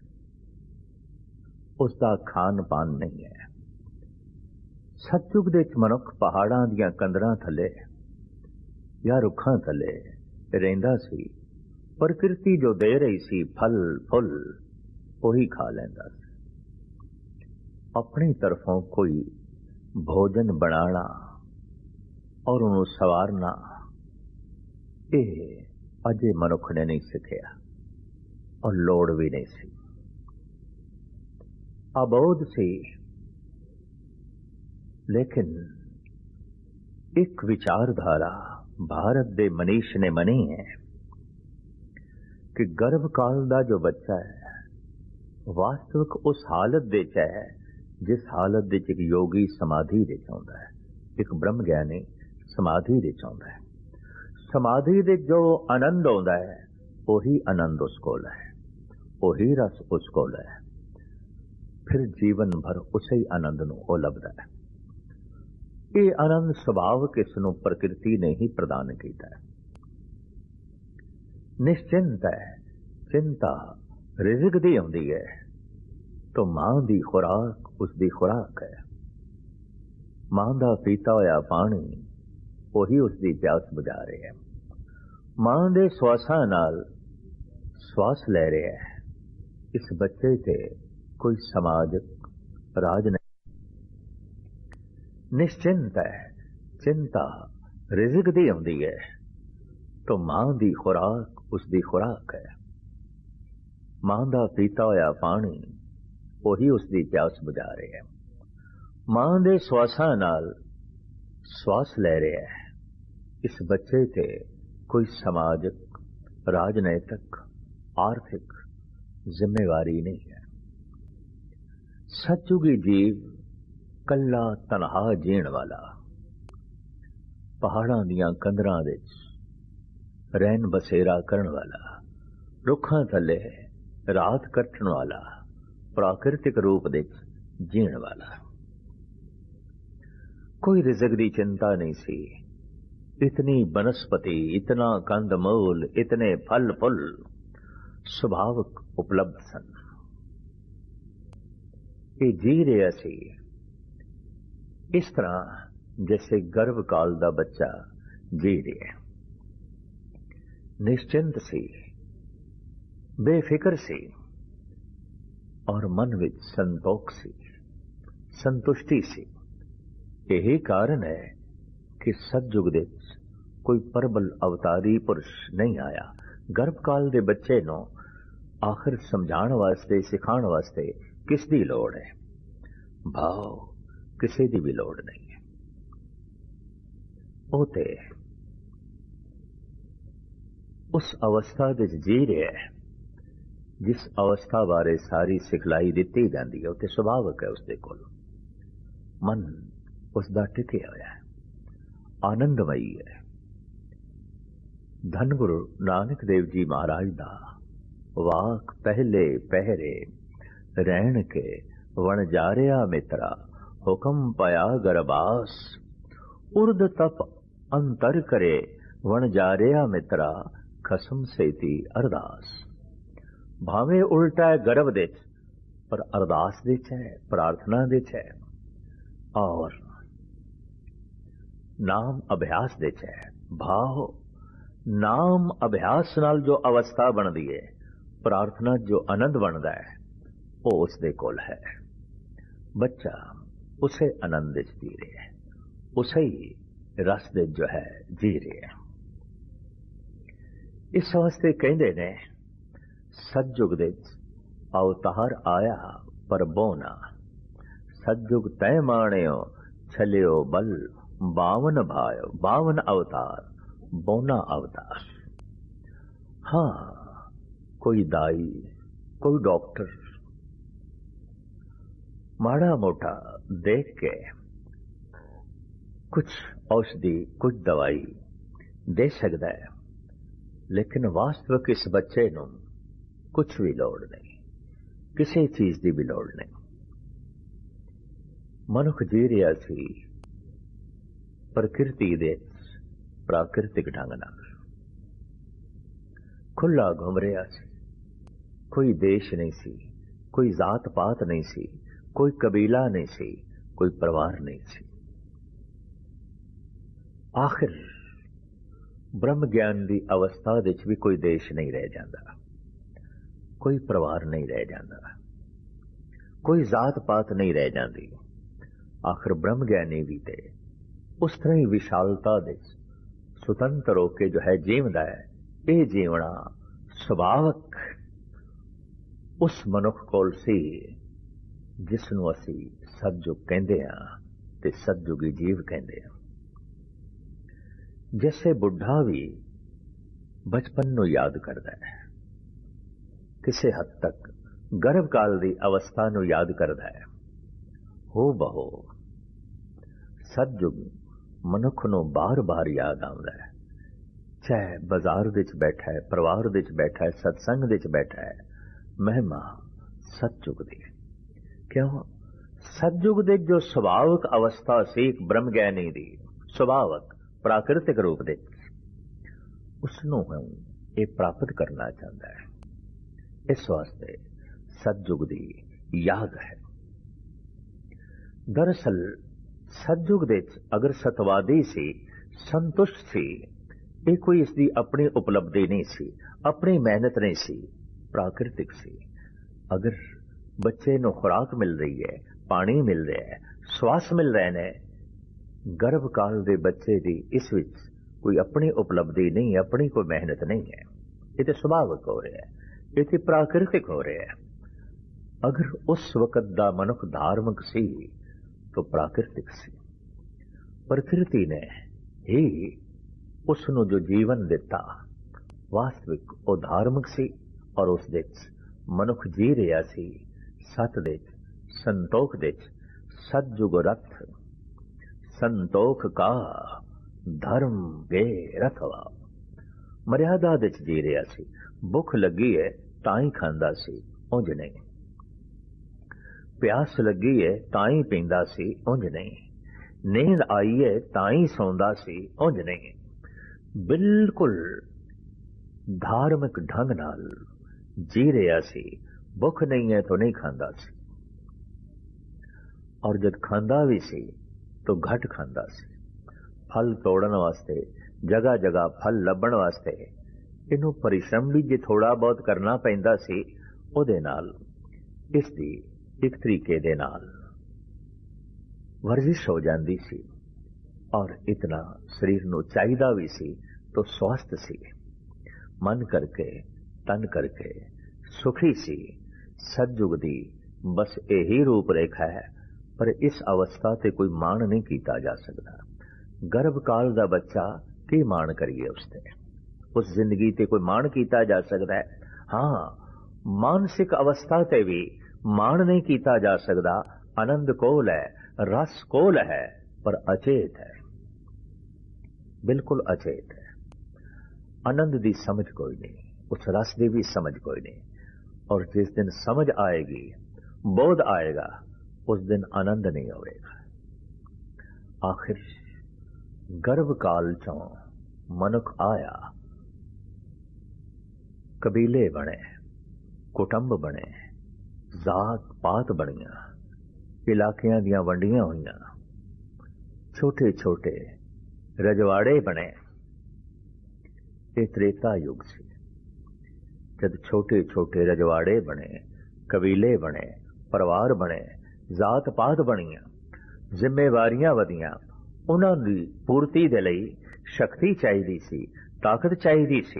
ਉਸ ਦਾ ਖਾਨ ਪਾਨ ਨਹੀਂ ਹੈ। ਸਤਯੁਗ ਦੇ ਮਨੁੱਖ ਪਹਾੜਾਂ ਦੀਆਂ ਕੰਦਰਾਂ ਥੱਲੇ ਜਾਂ ਰੁੱਖਾਂ ਥੱਲੇ ਰਹਿੰਦਾ ਸੀ। ਪ੍ਰਕਿਰਤੀ ਜੋ ਦੇ ਰਹੀ ਸੀ ਫਲ ਫੁੱਲ, ਉਹੀ ਖਾ ਲੈਂਦਾ ਸੀ। ਆਪਣੀ ਤਰਫੋਂ ਕੋਈ ਭੋਜਨ ਬਣਾਉਣਾ ਔਰ ਉਹਨੂੰ ਸਵਾਰਨਾ, ਇਹ ਅਜੇ ਮਨੁੱਖ ਨੇ ਨਹੀਂ ਸਿੱਖਿਆ ਔਰ ਲੋੜ ਵੀ ਨਹੀਂ ਸੀ। ਅਬੋਧ ਸੀ। ਲੇਕਿਨ ਇੱਕ ਵਿਚਾਰਧਾਰਾ ਭਾਰਤ ਦੇ ਮਨੀਸ਼ ਨੇ ਮੰਨੀ ਹੈ ਕਿ ਗਰਭ ਕਾਲ ਦਾ ਜੋ ਬੱਚਾ ਹੈ ਵਾਸਤਵਿਕ ਉਸ ਹਾਲਤ ਦੇ ਚ ਹੈ ਜਿਸ ਹਾਲਤ ਦੇ ਚ ਇੱਕ ਯੋਗੀ ਸਮਾਧੀ ਦੇ ਚ ਆਉਂਦਾ ਹੈ, ਇੱਕ ਬ੍ਰਹਮ ਗਿਆਨੀ ਸਮਾਧੀ ਦੇ ਚ ਆਉਂਦਾ ਹੈ। ਸਮਾਧੀ ਦੇ ਜੋ ਆਨੰਦ ਆਉਂਦਾ ਹੈ ਉਹੀ ਆਨੰਦ ਉਸ ਕੋਲ ਹੈ, ਉਹੀ ਰਸ ਉਸ ਕੋਲ ਹੈ। ਫਿਰ ਜੀਵਨ ਭਰ ਉਸੇ ਆਨੰਦ ਨੂੰ ਉਹ ਲੱਭਦਾ ਹੈ। ਇਹ ਆਨੰਦ ਸੁਭਾਵਕ ਇਸ ਨੂੰ ਪ੍ਰਕਿਰਤੀ ਨੇ ਹੀ ਪ੍ਰਦਾਨ ਕੀਤਾ ਹੈ। ਨਿਸ਼ਚਿੰਤ ਹੈ, ਚਿੰਤਾ ਰਿਜ਼ਕ ਦੀ ਆਉਂਦੀ ਹੈ ਤਾਂ ਮਾਂ ਦੀ ਖੁਰਾਕ ਉਸ ਦੀ ਖੁਰਾਕ ਹੈ। ਮਾਂ ਦਾ ਪੀਤਾ ਹੋਇਆ ਪਾਣੀ ਉਹੀ ਉਸ ਦੀ ਪਿਆਸ ਬੁਝਾ ਰਿਹਾ ਹੈ। ਮਾਂ ਦੇ ਸਵਾਸਾਂ ਨਾਲ ਸਵਾਸ ਲੈ ਰਿਹਾ ਹੈ। ਇਸ ਬੱਚੇ ਤੇ ਕੋਈ ਸਮਾਜਿਕ ਰਾਜ ਨਹੀਂ। ਨਿਸ਼ਚਿੰਤ ਹੈ, ਚਿੰਤਾ ਰਿਜ਼ਕ ਦੀ ਆਉਂਦੀ ਹੈ ਤਾਂ ਮਾਂ ਦੀ ਖੁਰਾਕ ਉਸ ਦੀ ਖੁਰਾਕ ਹੈ। ਮਾਂ ਦਾ ਪੀਤਾ ਹੋਇਆ ਪਾਣੀ ਉਹੀ ਉਸ ਦੀ ਪਿਆਸ ਬੁਝਾ ਰਿਹਾ ਹੈ। ਮਾਂ ਦੇ ਸਵਾਸਾਂ ਨਾਲ ਸਵਾਸ ਲੈ ਰਿਹਾ ਹੈ। ਇਸ ਬੱਚੇ ਤੇ ਕੋਈ ਸਮਾਜਿਕ, ਰਾਜਨੀਤਿਕ, ਆਰਥਿਕ ਜ਼ਿੰਮੇਵਾਰੀ ਨਹੀਂ ਹੈ। ਸਤਜੁਗੀ ਜੀਵ ਕੱਲਾ ਤਨਹਾ ਜੀਣ ਵਾਲਾ, ਪਹਾੜਾਂ ਦੀਆਂ ਕੰਦਰਾਂ ਵਿੱਚ ਰਹਿਣ ਬਸੇਰਾ ਕਰਨ ਵਾਲਾ, ਰੁੱਖਾਂ ਥੱਲੇ ਰਾਤ ਕੱਟਣ ਵਾਲਾ, ਪ੍ਰਾਕਿਰਤਿਕ ਰੂਪ ਵਿੱਚ ਜੀਣ ਵਾਲਾ। ਕੋਈ ਰਿਜ਼ਕ ਦੀ ਚਿੰਤਾ ਨਹੀਂ ਸੀ। ਇਤਨੀ ਬਨਸਪਤੀ, ਇਤਨਾ ਕੰਦ ਮੂਲ, ਇਤਨੇ ਫਲ ਫੁੱਲ ਸੁਭਾਵਕ ਉਪਲਬਧ ਸਨ। ਇਹ ਜੀ ਰਿਹਾ ਸੀ ਇਸ ਤਰ੍ਹਾਂ ਜੈਸੇ ਗਰਭ ਕਾਲ ਦਾ ਬੱਚਾ ਜੀ ਰਿਹਾ। ਨਿਸ਼ਚਿੰਤ ਸੀ, ਬੇਫਿਕਰ ਸੀ, ਔਰ ਮਨ ਵਿੱਚ ਸੰਤੋਖ ਸੀ, ਸੰਤੁਸ਼ਟੀ ਸੀ। यही कारण है कि सतयुग दे कोई प्रबल अवतारी पुरुष नहीं आया। गर्भकाल दे बच्चे नूं आखिर समझाण वास्ते, सिखाण वास्ते किस दी लोड़ है? भाव किसी दी भी लोड़ नहीं है। ਉਹ ਤੇ उस अवस्था दे जी रहा है जिस अवस्था बारे सारी सिखलाई दिती जाती है। उत्ते सुभावक है उसदे कोल मन उसका टिकिया होया है, आनंदमयी है। धन गुरु नानक देव जी महाराज दा वाक पहले पहरे रहन के वणजारिया मित्रा हुक्म पाया गरबास, उर्द तप अंतर करे वणजारिया मित्रा खसम सेती अरदास। भावे उल्टा है गर्भ दे पर अरदास दे है, प्रार्थना दे है, और नाम अभ्यास दे है। भाव नाम अभ्यास नाल जो अवस्था बनती है, प्रार्थना जो आनंद बनता है, वो उसदे कोल है। बच्चा उसे आनंद जी रहा है, उसे ही रस दे जो है जी रहा है। इस वास्ते कहते ने सतयुग दे अवतार आया पर बोना, सतयुग तय माणियो छलियो बल, बावन भायो बावन अवतार बोना अवतार। हाँ, कोई दाई, कोई डॉक्टर माड़ा मोटा देख के कुछ औषधि, कुछ दवाई दे सकता है, लेकिन वास्तविक इस बच्चे नूं कुछ भी लोड़ नहीं, किसी चीज की भी लोड़ नहीं। मनुख जी रहा सी प्रकृति दे प्राकृतिक ढंग नाल, खुला घूम रहा सी। कोई देश नहीं सी, कोई जात पात नहीं सी, कोई कबीला नहीं सी, कोई परिवार नहीं सी। आखिर ब्रह्म ज्ञान की अवस्था विच भी कोई देश नहीं रह जाता, कोई परिवार नहीं रह जाता, कोई जात पात नहीं रह जाती। आखिर ब्रह्म ज्ञानी भी थे उस तरह ही विशालता दे सुतंत्र होके जो है जीवदा है। ये जीवना सुभावक उस मनुख कोल सी जिसनों असी सतयुग कहते हैं ते सतयुगी जीव कहते हैं। जैसे बुढ़ा भी बचपन नूं याद करता है, किसी हद तक गर्भकाल की अवस्था नूं याद करता है, हो बहो सतयुग मनुख नूं बार बार याद आउंदा है। चाहे बाजार विच बैठा है, परिवार विच बैठा है, सत्संग विच बैठा है, महिमा सतयुग दी। क्यों? सतयुग दे जो सुभावक अवस्था सी ब्रह्म ज्ञानी दी, सुभावक प्राकृतिक रूप दे, उसनूं ये प्राप्त करना चाहता है। इस वास्ते सतयुग दी याद है। दरअसल सतयुग दे अगर सतवादी सी, संतुष्ट सी, ये कोई इसकी अपनी उपलब्धि नहीं सी, अपनी मेहनत नहीं सी, प्राकृतिक सी। अगर बच्चे नूं खुराक मिल रही है, पानी मिल रहा है, श्वास मिल रहे ने, गर्भकाल के बच्चे की इस विच कोई अपनी उपलब्धि नहीं, अपनी कोई मेहनत नहीं है। ये तो स्वाभाविक हो रहा है, ये तो प्राकृतिक हो रहा है। अगर उस वक्त दा मनुख धार्मिक सी तो प्राकृतिक सी। प्रकृति ने ही उसनों जो जीवन दिता वास्तविक वो धार्मिक सी और उस ਮਨੁੱਖ ਜੀ ਰਿਹਾ ਸੀ ਸਤ ਦੇ ਸੰਤੋਖ ਦੇ ਸਤਜੁਗ ਰਥ ਸੰਤੋਖ ਕਾ ਧਰਮ ਗੇ ਰਥਵਾ। ਮਰਿਆਦਾ ਦੇ ਚ ਜੀ ਰਿਹਾ ਸੀ। ਭੁੱਖ ਲੱਗੀ ਹੈ ਤਾਂ ਹੀ ਖਾਂਦਾ ਸੀ, ਉਂਝ ਨਹੀਂ। ਪਿਆਸ ਲੱਗੀ ਹੈ ਤਾਂ ਹੀ ਪੀਂਦਾ ਸੀ, ਉਂਝ ਨਹੀਂ। ਨੀਂਦ ਆਈ ਹੈ ਤਾਂ ਹੀ ਸੌਂਦਾ ਸੀ, ਉਂਝ ਨਹੀਂ। ਬਿਲਕੁਲ ਧਾਰਮਿਕ ਢੰਗ ਨਾਲ ਜੀ ਰਿਹਾ ਸੀ। ਭੁੱਖ ਨਹੀਂ ਹੈ ਤਾਂ ਨਹੀਂ ਖਾਂਦਾ ਸੀ, ਔਰ ਜਦ ਖਾਂਦਾ ਵੀ ਸੀ ਤਾਂ ਘੱਟ ਖਾਂਦਾ ਸੀ। ਫਲ ਤੋੜਨ ਵਾਸਤੇ, ਜਗ੍ਹਾ ਜਗ੍ਹਾ ਫਲ ਲੱਭਣ ਵਾਸਤੇ ਇਹਨੂੰ ਪਰਿਸ਼ਰਮ ਵੀ ਜੇ ਥੋੜਾ ਬਹੁਤ ਕਰਨਾ ਪੈਂਦਾ ਸੀ, ਉਹਦੇ ਨਾਲ ਇਸ ਦੀ ਇੱਕ ਤਰੀਕੇ ਦੇ ਨਾਲ ਵਰਜਿਸ਼ ਹੋ ਜਾਂਦੀ ਸੀ। ਔਰ ਇਤਨਾ ਸਰੀਰ ਨੂੰ ਚਾਹੀਦਾ ਵੀ ਸੀ ਤਾਂ ਸਵਸਥ ਸੀ, ਮਨ ਕਰਕੇ ਤਨ ਕਰਕੇ ਸੁਖੀ ਸੀ। ਸਤਜੁਗ ਦੀ ਬਸ ਇਹੀ ਰੂਪ ਰੇਖਾ ਹੈ, ਪਰ ਇਸ ਅਵਸਥਾ ਤੇ ਕੋਈ ਮਾਣ ਨਹੀਂ ਕੀਤਾ ਜਾ ਸਕਦਾ। ਗਰਭ ਕਾਲ ਦਾ ਬੱਚਾ ਕੀ ਮਾਣ ਕਰੀਏ ਉਸ ਤੇ, ਉਸ ਜ਼ਿੰਦਗੀ ਤੇ ਕੋਈ ਮਾਣ ਕੀਤਾ ਜਾ ਸਕਦਾ ਹੈ? ਹਾਂ, ਮਾਨਸਿਕ ਅਵਸਥਾ ਤੇ ਵੀ ਮਾਣ ਨਹੀਂ ਕੀਤਾ ਜਾ ਸਕਦਾ। ਆਨੰਦ ਕੋਲ ਹੈ, ਰਸ ਕੋਲ ਹੈ, ਪਰ ਅਚੇਤ ਹੈ, ਬਿਲਕੁਲ ਅਚੇਤ ਹੈ। ਆਨੰਦ ਦੀ ਸਮਝ ਕੋਈ ਨਹੀਂ, ਉਸ ਰਸ ਦੀ ਵੀ ਸਮਝ ਕੋਈ ਨਹੀਂ। ਔਰ ਜਿਸ ਦਿਨ ਸਮਝ ਆਏਗੀ, ਬੋਧ ਆਏਗਾ, ਉਸ ਦਿਨ ਆਨੰਦ ਨਹੀਂ ਹੋਵੇਗਾ। ਆਖਿਰ ਗਰਭ ਕਾਲ ਚੋਂ ਮਨੁੱਖ ਆਇਆ, ਕਬੀਲੇ ਬਣੇ, ਕੁਟੰਬ ਬਣੇ, ਜ਼ਾਤ ਪਾਤ ਬਣੀਆਂ, ਇਲਾਕਿਆਂ ਦੀਆਂ ਵੰਡੀਆਂ ਹੋਈਆਂ, ਛੋਟੇ ਛੋਟੇ ਰਜਵਾੜੇ ਬਣੇ। ਇਹ ਤ੍ਰੇਤਾ ਯੁੱਗ ਸੀ, ਜਦ ਛੋਟੇ ਛੋਟੇ ਰਜਵਾੜੇ ਬਣੇ, ਕਬੀਲੇ ਬਣੇ, ਪਰਿਵਾਰ ਬਣੇ, ਜ਼ਾਤ ਪਾਤ ਬਣੀਆਂ, ਜ਼ਿੰਮੇਵਾਰੀਆਂ ਵਧੀਆਂ। ਉਹਨਾਂ ਦੀ ਪੂਰਤੀ ਦੇ ਲਈ ਸ਼ਕਤੀ ਚਾਹੀਦੀ ਸੀ, ਤਾਕਤ ਚਾਹੀਦੀ ਸੀ।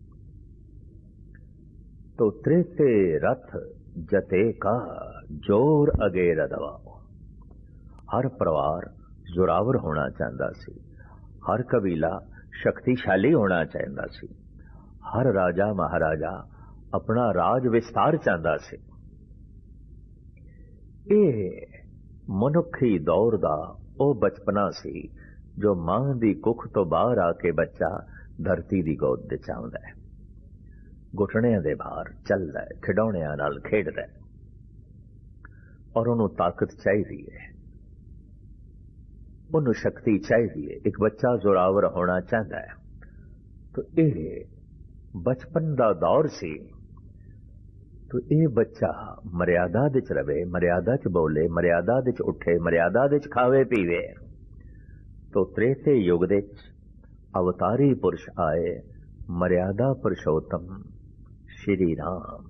ਤੋ ਤ੍ਰੇਤੇ ਰਥ ਜਤੇ ਕਾ ਜੋਰ ਅਗੇ ਰਦਵਾਓ। ਹਰ ਪਰਿਵਾਰ ਜ਼ੋਰਾਵਰ ਹੋਣਾ ਚਾਹੁੰਦਾ ਸੀ, ਹਰ ਕਬੀਲਾ ਸ਼ਕਤੀਸ਼ਾਲੀ ਹੋਣਾ ਚਾਹੁੰਦਾ ਸੀ, ਹਰ ਰਾਜਾ ਮਹਾਰਾਜਾ ਆਪਣਾ ਰਾਜ ਵਿਸਤਾਰ ਚਾਹੁੰਦਾ ਸੀ। ਇਹ ਮਨੁੱਖੀ ਦੌਰ ਦਾ ਉਹ ਬਚਪਨਾ ਸੀ ਜੋ ਮਾਂ ਦੀ ਕੁੱਖ ਤੋਂ ਬਾਹਰ ਆ ਕੇ ਬੱਚਾ ਧਰਤੀ ਦੀ ਗੋਦ ਵਿੱਚ ਆਉਂਦਾ ਹੈ, ਘੁਟਣਿਆਂ ਦੇ ਬਾਹਰ ਚੱਲਦਾ ਹੈ, ਖਿਡੌਣਿਆਂ ਨਾਲ ਖੇਡਦਾ ਹੈ, ਔਰ ਉਹਨੂੰ ਤਾਕਤ ਚਾਹੀਦੀ ਹੈ, ਉਹਨੂੰ ਸ਼ਕਤੀ ਚਾਹੀਦੀ ਹੈ। ਇੱਕ ਬੱਚਾ ਜ਼ੋਰਾਵਰ ਹੋਣਾ ਚਾਹੁੰਦਾ ਹੈ। ਤਾਂ ਇਹ ਬਚਪਨ ਦਾ ਦੌਰ ਸੀ। ਤਾਂ ਇਹ ਬੱਚਾ ਮਰਿਆਦਾ ਵਿੱਚ ਰਵੇ, ਮਰਿਆਦਾ ਚ ਬੋਲੇ, ਮਰਿਆਦਾ ਵਿੱਚ ਉੱਠੇ, ਮਰਿਆਦਾ ਵਿੱਚ ਖਾਵੇ ਪੀਵੇ। ਤਾਂ ਤ੍ਰੇਤੇ ਯੁੱਗ ਦੇ ਅਵਤਾਰੀ ਪੁਰਸ਼ ਆਏ, ਮਰਿਆਦਾ ਪੁਰਸ਼ੋਤਮ ਸ਼੍ਰੀ ਰਾਮ।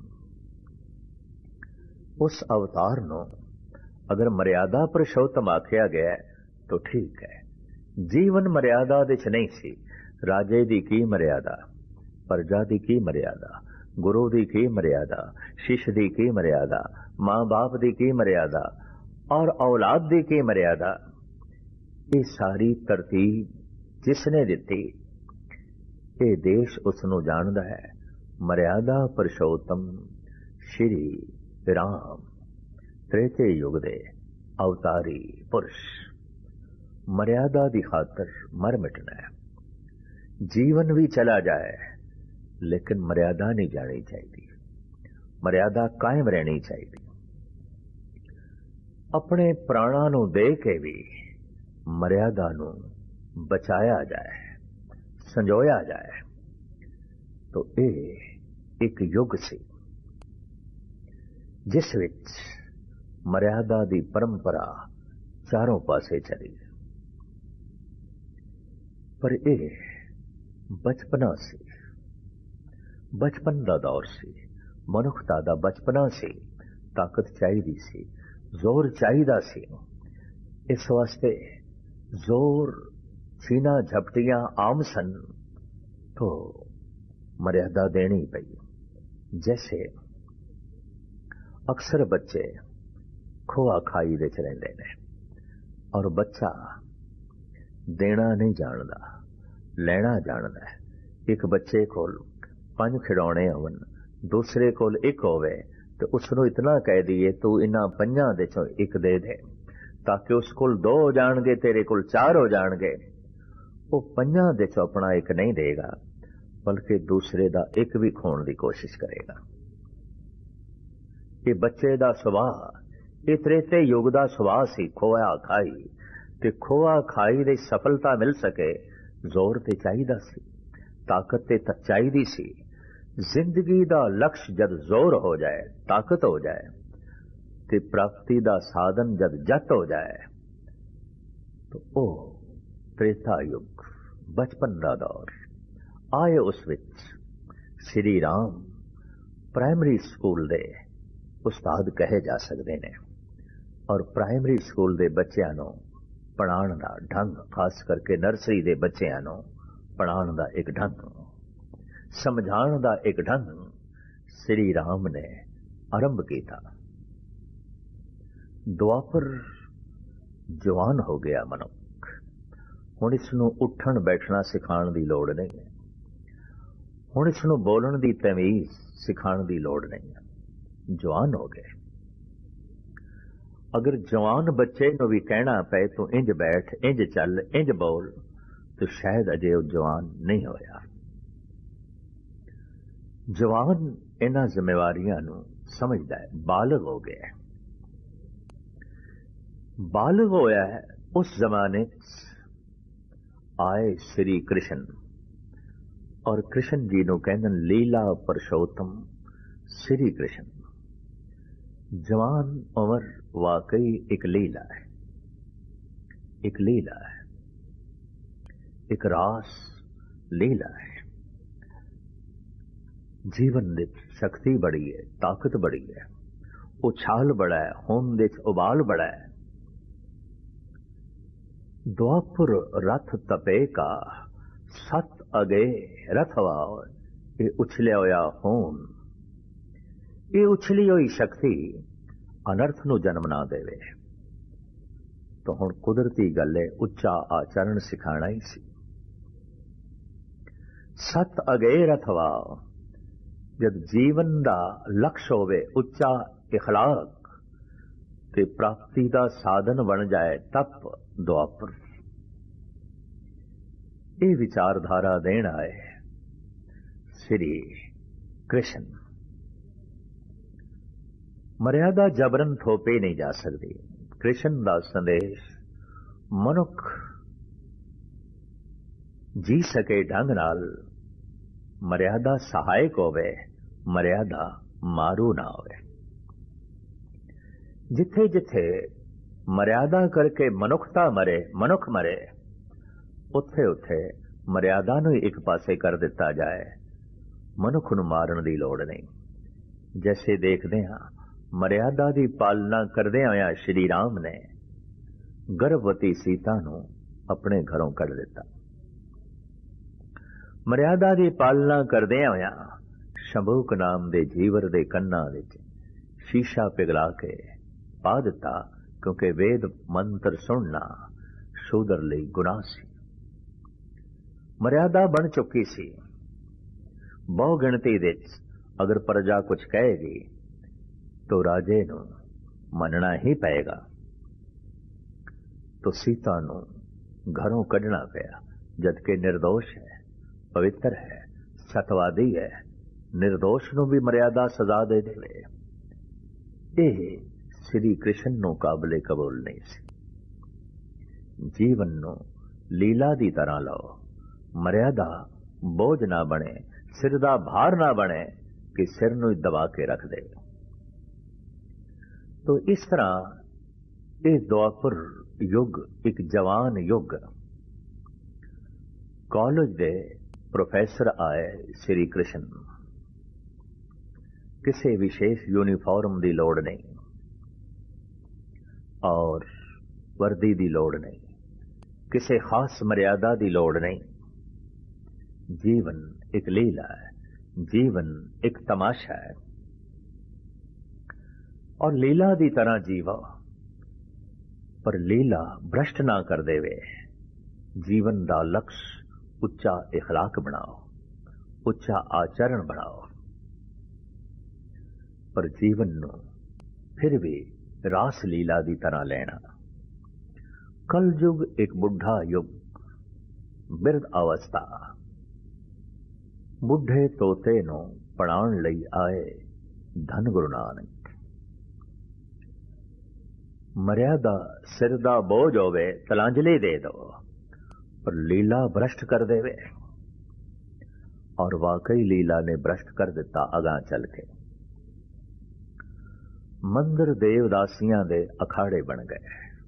ਉਸ ਅਵਤਾਰ ਨੂੰ ਅਗਰ ਮਰਿਆਦਾ ਪੁਰਸ਼ੋਤਮ ਆਖਿਆ ਗਿਆ ਤਾਂ ਠੀਕ ਹੈ। ਜੀਵਨ ਮਰਿਆਦਾ ਵਿੱਚ ਨਹੀਂ ਸੀ। ਰਾਜੇ ਦੀ ਕੀ ਮਰਿਆਦਾ, ਪ੍ਰਜਾ ਦੀ ਕੀ ਮਰਿਆਦਾ, ਗੁਰੂ ਦੀ ਕੀ ਮਰਿਆਦਾ, ਸ਼ਿਸ਼ ਦੀ ਕੀ ਮਰਿਆਦਾ, ਮਾਂ ਬਾਪ ਦੀ ਕੀ ਮਰਿਆਦਾ, ਔਰ ਔਲਾਦ ਦੀ ਕੀ ਮਰਿਆਦਾ। ਇਹ ਸਾਰੀ ਤਰਤੀਬ ਜਿਸ ਨੇ ਦਿੱਤੀ, ਇਹ ਦੇਸ਼ ਉਸ ਨੂੰ ਜਾਣਦਾ ਹੈ। ਮਰਿਆਦਾ ਪੁਰਸ਼ੋਤਮ ਸ਼੍ਰੀ ਰਾਮ, ਤ੍ਰੇਤੇ ਯੁੱਗ ਦੇ ਅਵਤਾਰੀ ਪੁਰਸ਼। ਮਰਿਆਦਾ ਦੀ ਖਾਤਰ ਮਰ ਮਿਟਣਾ ਹੈ। ਜੀਵਨ ਵੀ ਚਲਾ ਜਾਏ ਲੇਕਿਨ ਮਰਿਆਦਾ ਨਹੀਂ ਜਾਣੀ ਚਾਹੀਦੀ, ਮਰਿਆਦਾ ਕਾਇਮ ਰਹਿਣੀ ਚਾਹੀਦੀ। ਆਪਣੇ ਪ੍ਰਾਣਾਂ ਨੂੰ ਦੇ ਕੇ ਵੀ ਮਰਿਆਦਾ ਨੂੰ ਬਚਾਇਆ ਜਾਏ, ਸੰਜੋਇਆ ਜਾਏ। ਤਾਂ ਇਹ ਇੱਕ ਯੁੱਗ ਸੀ ਜਿਸ ਵਿੱਚ ਮਰਿਆਦਾ ਦੀ ਪਰੰਪਰਾ ਚਾਰੋਂ ਪਾਸੇ ਚਲੀ। ਪਰ ਇਹ ਬਚਪਨਾ ਸੀ, ਬਚਪਨ ਦਾ ਦੌਰ ਸੀ, ਮਨੁੱਖਤਾ ਦਾ ਬਚਪਨਾ ਸੀ। ਤਾਕਤ ਚਾਹੀਦੀ ਸੀ, ਜ਼ੋਰ ਚਾਹੀਦਾ ਸੀ। ਇਸ ਵਾਸਤੇ ਜ਼ੋਰ, ਸੀਨਾ ਝਪਟੀਆਂ ਆਮ ਸਨ तो मर्यादा देनी पई। जैसे अक्सर बच्चे खोआ खाई विच रहिंदे ने और बच्चा देना नहीं जानदा, लेना जानदा है। एक बच्चे कोल पंज खिडौने होवन, दूसरे कोल एक होवे तो उसनों इतना कह दिए तू इन्हां पंजां दे चों एक दे दे, ताकि उस कोल दो हो जाणगे, तेरे कोल चार हो जाणगे। वो पंजां दे चों अपना एक नहीं देगा, बल्कि दूसरे दा एक भी खोण दी कोशिश करेगा। ये बच्चे दा सुभाव, ये त्रेते युग दा सुभाव सी खोआ खाई। ते खोआ खाई दे सफलता मिल सके जोर ते चाहिदा सी, ताकत ते चाहिदी सी। जिंदगी दा लक्ष्य जद जोर हो जाए, ताकत हो जाए, ते प्राप्ति दा साधन जद जत हो जाए, तो ओ त्रेता युग बचपन दा दौर आए। उस विच श्री राम प्राइमरी स्कूल दे उस्ताद कहे जा सकते ने, और प्राइमरी स्कूल दे बच्चों नूं पढ़ाण दा ढंग, खास करके नर्सरी दे बच्चों नूं पढ़ाण दा एक ढंग, समझाण दा एक ढंग श्री राम ने आरंभ किया। द्वापर जवान हो गया मनुख, हुण इसनूं उठण बैठना सिखाण दी लोड़ नहीं है, हुण इसनूं बोलण दी तमीज सिखाण दी लोड़ नहीं है, जवान हो गए। अगर जवान बच्चे नूं भी कहना पे तू इंज बैठ, इंज चल, इंज बोल, तो शायद अजे वो जवान नहीं होया। जवान इन्हां जिम्मेवारियां नूं समझदा है, बालग हो गया। बालग होया है उस जमाने आए श्री कृष्ण, और कृष्ण जी नूं कहंदन लीला पुरुषोत्तम श्री कृष्ण। जवान उम्र वाकई एक लीला है, एक लीला है, एक रास लीला है। जीवन दे शक्ति बड़ी है, ताकत बड़ी है, उछाल बड़ा है, होम दे उबाल बड़ा है। द्वापुर रथ तपे का सत अगे रथवा, ये उछलिया होया होन, ये उछली हुई शक्ति अनर्थ नूं जन्म ना देवे। तो हुण कुदरती गल है, उच्चा आचरण सिखाना ही सी। सत अगे रथवा, जब जीवन दा लक्ष्य होवे उच्चा इखलाक ते प्राप्ति दा साधन बन जाए, तप द्वापर। ये विचारधारा देण आए श्री कृष्ण। मर्यादा जबरन थोपे नहीं जा सकती। कृष्ण दा संदेश मनुख जी सके ढंग नाल मर्यादा सहायक होवे, मर्यादा मारू ना होवे। जिथे जिथे मर्यादा करके मनुखता मरे, मनुख मरे, उथे उथे मर्यादा नूं एक पासे कर दिता जाए, मनुख नूं मारन दी लोड़ नहीं। जैसे देखते हैं मर्यादा की पालना करदे होया श्री राम ने गर्भवती सीता नूं अपने घरों कढ़ दिता। मर्यादा की पालना करदे होया शंभूक नाम दे जीवर दे कन्ना विच शीशा पिघला के पा दिता, क्योंकि वेद मंत्र सुनना शूदर लई गुनाह सी। मर्यादा बन चुकी सी। बहु गिणती विच अगर प्रजा कुछ कहेगी तो राजे नूं मनना ही पएगा। तो सीता नूं घरों कढ़ना पिया, जबकि निर्दोष है, पवित्र है, सतवादी है, निर्दोष नूं भी मर्यादा सजा दे देवे। यह श्री कृष्ण नूं काबिले कबूल नहीं सी। जीवन नूं लीला दी तरह लो, मर्यादा बोझ ना बने, सिर दा भार ना बने कि सिर नूं दबा के रख दे। तो इस तरह ये द्वापर युग एक जवान युग। कॉलेज दे प्रोफेसर आए श्री कृष्ण, किसी विशेष यूनिफॉर्म की लोड़ नहीं और वर्दी की लोड़ नहीं, किसी खास मर्यादा की लोड़ नहीं। जीवन एक लीला है, जीवन एक तमाशा है, और लीला दी तरह जीवा, पर लीला भ्रष्ट ना कर देवे। जीवन दा लक्ष्य उच्चा इखलाक बनाओ, उच्चा आचरण बनाओ। पर जीवन नूं फिर भी रास लीला की तरह लेना। कल युग एक बुढ़ा युग, बिरध अवस्था, बुढ़े तोते नूं पढ़ाउण लई आए धन गुरु नानक। मर्यादा सिर दा बोझ होवे तलांजलि दे दो, पर लीला भ्रष्ट कर देवे। और वाकई लीला ने भ्रष्ट कर दिता। अगां चल के मंदिर देवदासियां दे अखाड़े बन गए।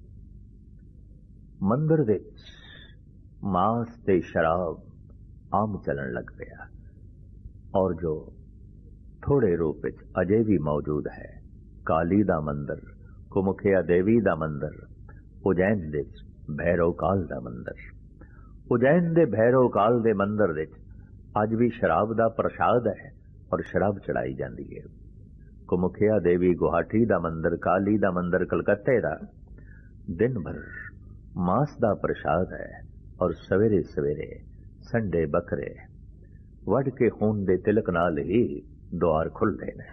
मंदिर दे मांस ते शराब आम चलन लग गया। और जो थोड़े रूप विच अजे भी मौजूद है, काली दा मंदिर, कुमुखिया देवी दा मंदिर, उज्जैन दे भैरव काल दा मंदिर, उज्जैन दे भैरव काल दे मंदिर दे अज भी शराब दा प्रसाद है और शराब चढ़ाई जाती है। कुमुखिया देवी गुवाहाटी दा मंदिर, काली दा मंदिर कलकत्ते दा दिन भर मांस दा प्रसाद है और सवेरे सवेरे संडे बकरे वड़ के खून दे तिलक नाल ही द्वार खुलते हैं।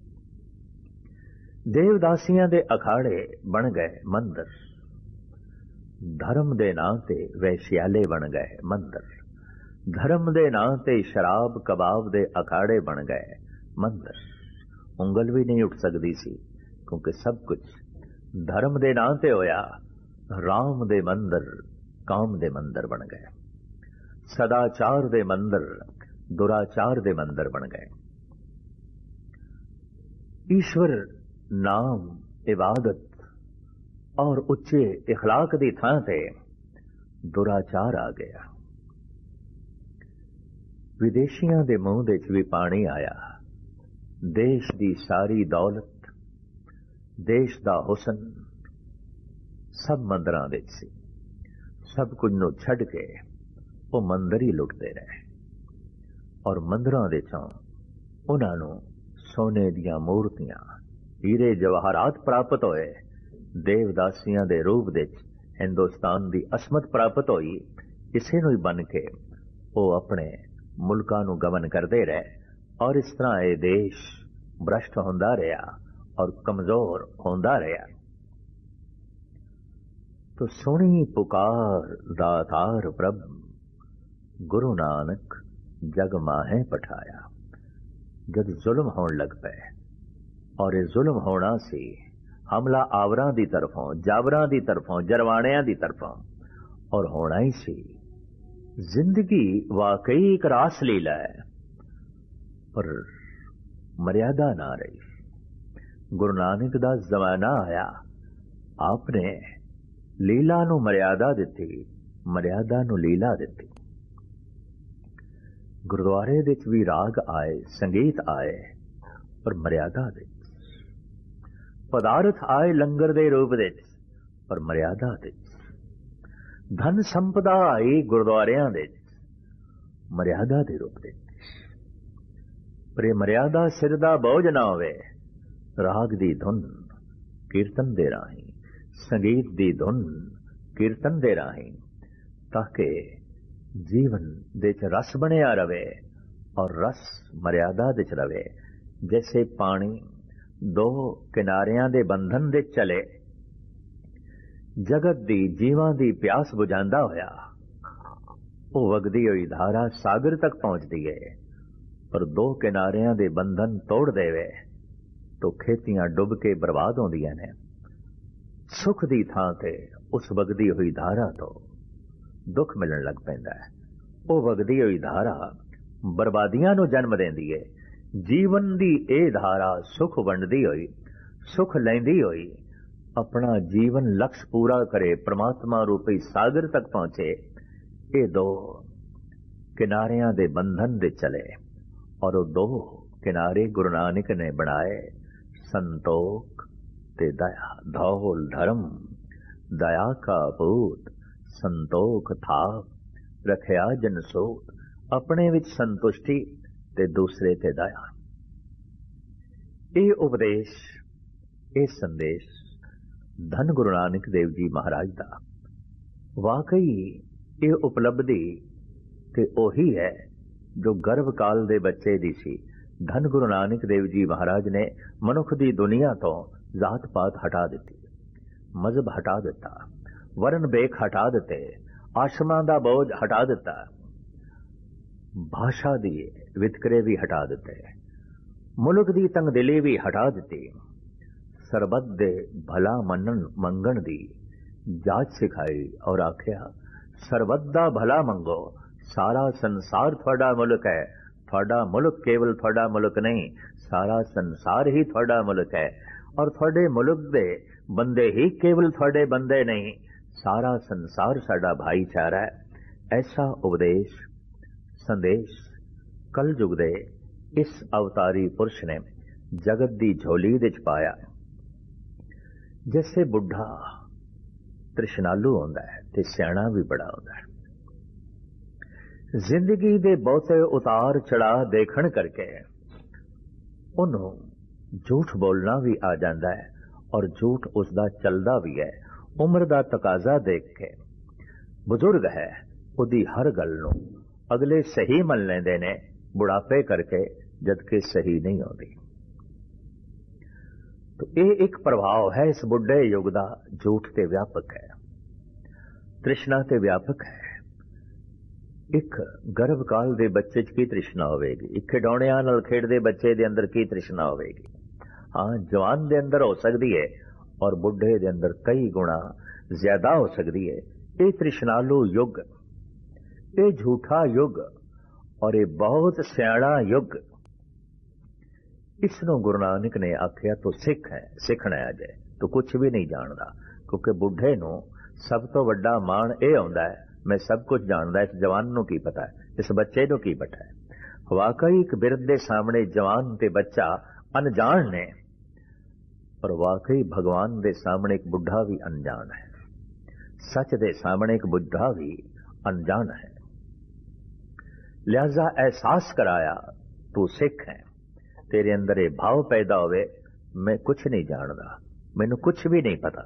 देवदासियां दे अखाड़े बन गए मंदिर, धर्म दे नां ते वैश्याले बन गए मंदिर, धर्म दे नां ते शराब कबाब दे अखाड़े बन गए मंदिर। उंगल भी नहीं उठ सकती सी, क्योंकि सब कुछ धर्म दे नां ते होया। राम दे मंदिर काम दे मंदिर बन गए, सदाचार दे मंदिर दुराचार दे मंदिर बन गए। ईश्वर नाम इबादत और उच्चे इखलाक दी थां ते दुराचार आ गया। विदेशियां दे मुंह दे च भी पानी आया। देश दी सारी दौलत, देश दा हुसन सब मंदिरां दे सी। सब कुछ नूं छड्ड के वो मंदिर ही लुटते रहे। और मंदिरां दे चों उन्हां नूं सोने दियां मूर्तियां, हीरे जवाहरात प्राप्त होए। देवदासियां दे रूप दे हिंदुस्तान दी असमत प्राप्त होई। इसे नूं ही बन के वो अपने मुल्कां नूं गमन करते रहे। और इस तरह ये देश भ्रष्ट होंदा रहा और कमजोर होंदा रहा। तो सुनी पुकार दातार प्रभ, गुरु नानक जग माहे पठाया। जद जुल्म होने लग पे, और ये जुल्म होना सी हमला आवरां दी तरफों, जाबरां दी तरफों, जरवाणियां दी तरफों, और होना ही सी। जिंदगी वाकई एक रास लीला है, पर मर्यादा ना रही। गुरु नानक दा जमाना आया, आपने लीला नू मर्यादा दिती, मर्यादा नू लीला दिती। गुरुद्वारे दे च भी राग आए, संगीत आए, पर मर्यादा दे। पदार्थ आए लंगर दे रूप दे, पर मर्यादा दे। धन संपदा आई गुरुद्वारियां दे, मर्यादा दे रूप दे। पर यह मर्यादा सिर दा बोझ ना होवे। राग दी धुन कीर्तन दे राही, संगीत दी धुन कीर्तन दे राही, ताकि जीवन दे च रस बनिया रवे। और रस मर्यादा दे च रवे। जैसे पानी दो किनारियां दे बंधन दे चले, जगत दी जीवां दी प्यास बुझांदा होया वो वगदी हुई धारा सागर तक पहुंचती है। पर दो किनारियां दे बंधन तोड़ देवे तो खेतियां डुब के बर्बाद होंदियां ने। सुख दी थां ते उस वगदी हुई धारा तो दुख मिलन लग पैंदा है। वो वगदी हुई धारा बर्बादियां नूं जन्म देंदी है। जीवन दी ए धारा सुख वंडदी होई, सुख लैंदी होई अपना जीवन लक्ष्य पूरा करे, परमात्मा रूपी सागर तक पहुंचे। ये दो किनारियां दे बंधन दे चले, और वो दो किनारे गुरु नानक ने बनाए, संतोख ते दया। धौल धर्म दया का पूत, संतोख थाप रखया जन सोत। अपने विच संतुष्टि ते दूसरे ते दया। ये उपदेश, ये संदेश धन गुरु नानक देव जी महाराज दा वाकई ये उपलब्धि ते ओही है जो गर्भ काल दे बच्चे दी सी। धन गुरु नानक देव जी महाराज ने मनुख दी दुनिया तो जात पात हटा दी, मजहब हटा दिता, वरण बेख हटा दिते, आश्रमां दा बोझ हटा दिता, भाषा दी वितकरे भी हटा दिते, मुल्क दी तंगदिली भी हटा दिती, सरबत दे भला मनन मंगण दी जाच सिखाई और आख्या सरबत दा भला मंगो, सारा संसार थोड़ा मुल्क है, थोड़ा मुल्क केवल थोड़ा मुल्क नहीं, सारा संसार ही थोड़ा मुल्क है, और थोड़े मुल्क दे बंदे ही केवल थोड़े बंदे नहीं, सारा संसार साडा भाईचारा है। ऐसा उपदेश संदेश कल युग दे इस अवतारी पुरुष ने जगत दी झोली दे च पाया। जैसे बुढ़ा तृष्णालु होंदा है ते सियाणा भी बड़ा होंदा है। जिंदगी दे बहुते उतार चढ़ाव देखण करके उन्हों झूठ बोलना भी आ जाता है, और झूठ उसका चलता भी है। उम्र का तकाजा देख के बुजुर्ग है, उदी हर गल नूं अगले सही मन लेंदे ने बुढ़ापे करके, जबकि सही नहीं होती। तो ये एक प्रभाव है इस बुढ़े युग का, झूठ ते व्यापक है, तृष्णा ते व्यापक है। एक गर्भ काल दे बच्चे च की तृष्णा होगी, एक खिडौणियां नाल खेडदे बच्चे दे अंदर की तृष्णा होगी। हाँ, जवान दे अंदर हो सकती है, और बुढ़े दे अंदर कई गुणा ज्यादा हो सकती है। ये तृष्णालु युग, ये झूठा युग, और ये बहुत सियाणा युग। इसनों गुरु नानक ने आख्या तो सिख है, सिखना है अजे तो कुछ भी नहीं जानता, क्योंकि बुढ़े नूं सब तो वड्डा माण ये आउंदा है, मैं सब कुछ जानता। इस जवान नूं की पता है, इस बच्चे नूं की पता है। वाकई एक बिरद दे सामने जवान ते बच्चा अनजान ने, और वाकई भगवान दे सामने एक बुढ़ा भी अनजान है। सच दे सामने एक बुढ़ा भी अनजान है। लिहाजा एहसास कराया तू सिख है, तेरे अंदर ये भाव पैदा होवे मैं कुछ नहीं जानता, मैनू कुछ भी नहीं पता।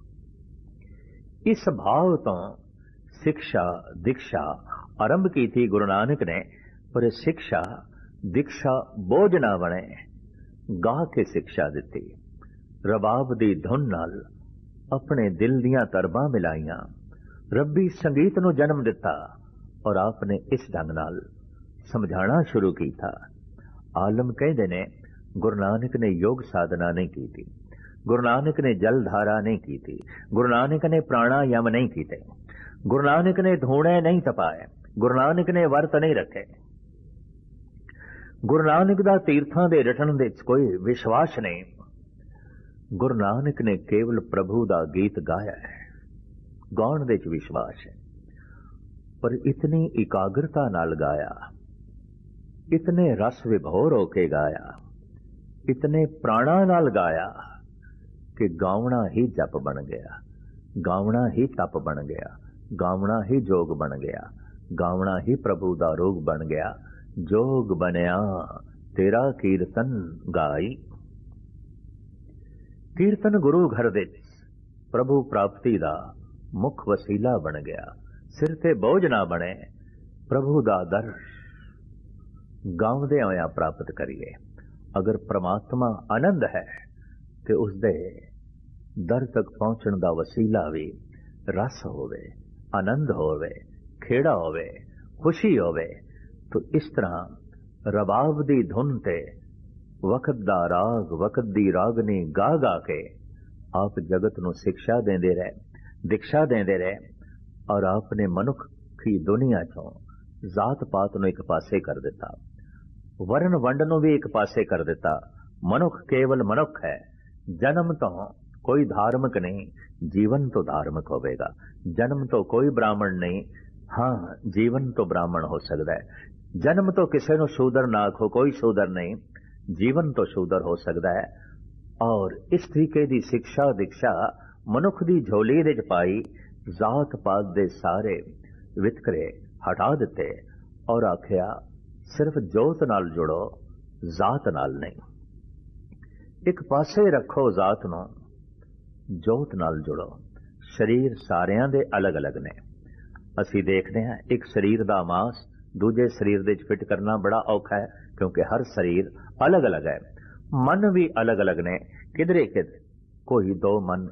इस भाव तो शिक्षा दीक्षा आरंभ की थी गुरु नानक ने, पर शिक्षा दीक्षा बोझ ना बने, गा के शिक्षा दी। रबाब दी धुन नाल अपने दिल दियां तरबां मिलाइयां, रब्बी संगीत नूं जन्म दिता, और आपने इस ढंग नाल समझाना शुरू किया। आलम कहते ने गुरु नानक ने योग साधना नहीं की थी, गुरु नानक ने जल धारा नहीं की थी, गुरु नानक ने प्राणायाम नहीं किए, गुरु नानक ने धूणे नहीं तपाए, गुरु नानक ने वर्त नहीं रखे। गुरु नानक दा तीर्थां दे रटण दे कोई विश्वास नहीं। गुरु नानक ने केवल प्रभु दा गीत गाया है, गाउण दे च विश्वास है, पर इतनी एकाग्रता नाल गाया, इतने रस विभोर होके गाया, इतने प्राणा नाल गाया कि गावना ही जप बन गया, गावना ही तप बन गया, गावना ही जोग बन गया, गावना ही प्रभु दा रोग बन गया। जोग बनया तेरा कीर्तन गाई। कीर्तन गुरु घर दे प्रभु प्राप्ति दा मुख वसीला बन गया। सिर ते बोझ ना बने, प्रभु दा दर गावदे होया प्राप्त करिए। अगर परमात्मा आनंद है तो उसदे दर तक पहुंचण दा वसीला भी रस होवे, आनंद होवे, खेड़ा होवे, खुशी होवे। तो इस तरह रबाब दी धुन ते वक्त दा राग, वक्त दी रागनी गा गा के आप जगत नूं शिक्षा देंदे रहे, दीक्षा देंदे रहे, और आपने मनुख की दुनिया चों जात पात नूं एक पासे कर दिता, वरण वंड नूं भी एक पासे कर दिता। मनुख केवल मनुख है, जन्म तो कोई धार्मिक नहीं, जीवन तो धार्मिक होवेगा। जन्म तो कोई ब्राह्मण नहीं, हाँ जीवन तो ब्राह्मण हो सकता है। जन्म तो किसी नूं शूदर ना आखो, कोई शूदर नहीं, जीवन तो शूदर हो सकता है। और इस तरीके की शिक्षा दीक्षा मनुख की झोली दे पाई, जात पात दे सारे वितकरे हटा दिते, और आख्या सिर्फ जोत नाल जुड़ो, जात नाल नहीं। एक पासे रखो जात नूं, जोत नाल जुड़ो। शरीर सारियां दे अलग अलग ने। असी देखते हैं एक शरीर दा मास ਦੂਜੇ ਸਰੀਰ ਦੇ ਵਿੱਚ ਫਿੱਟ ਕਰਨਾ ਬੜਾ ਔਖਾ ਹੈ, ਕਿਉਂਕਿ ਹਰ ਸਰੀਰ ਅਲੱਗ ਅਲੱਗ ਹੈ। ਮਨ ਵੀ ਅਲੱਗ ਅਲੱਗ ਨੇ, ਕਿਧਰੇ ਕਿਧਰੇ ਕੋਈ ਦੋ ਮਨ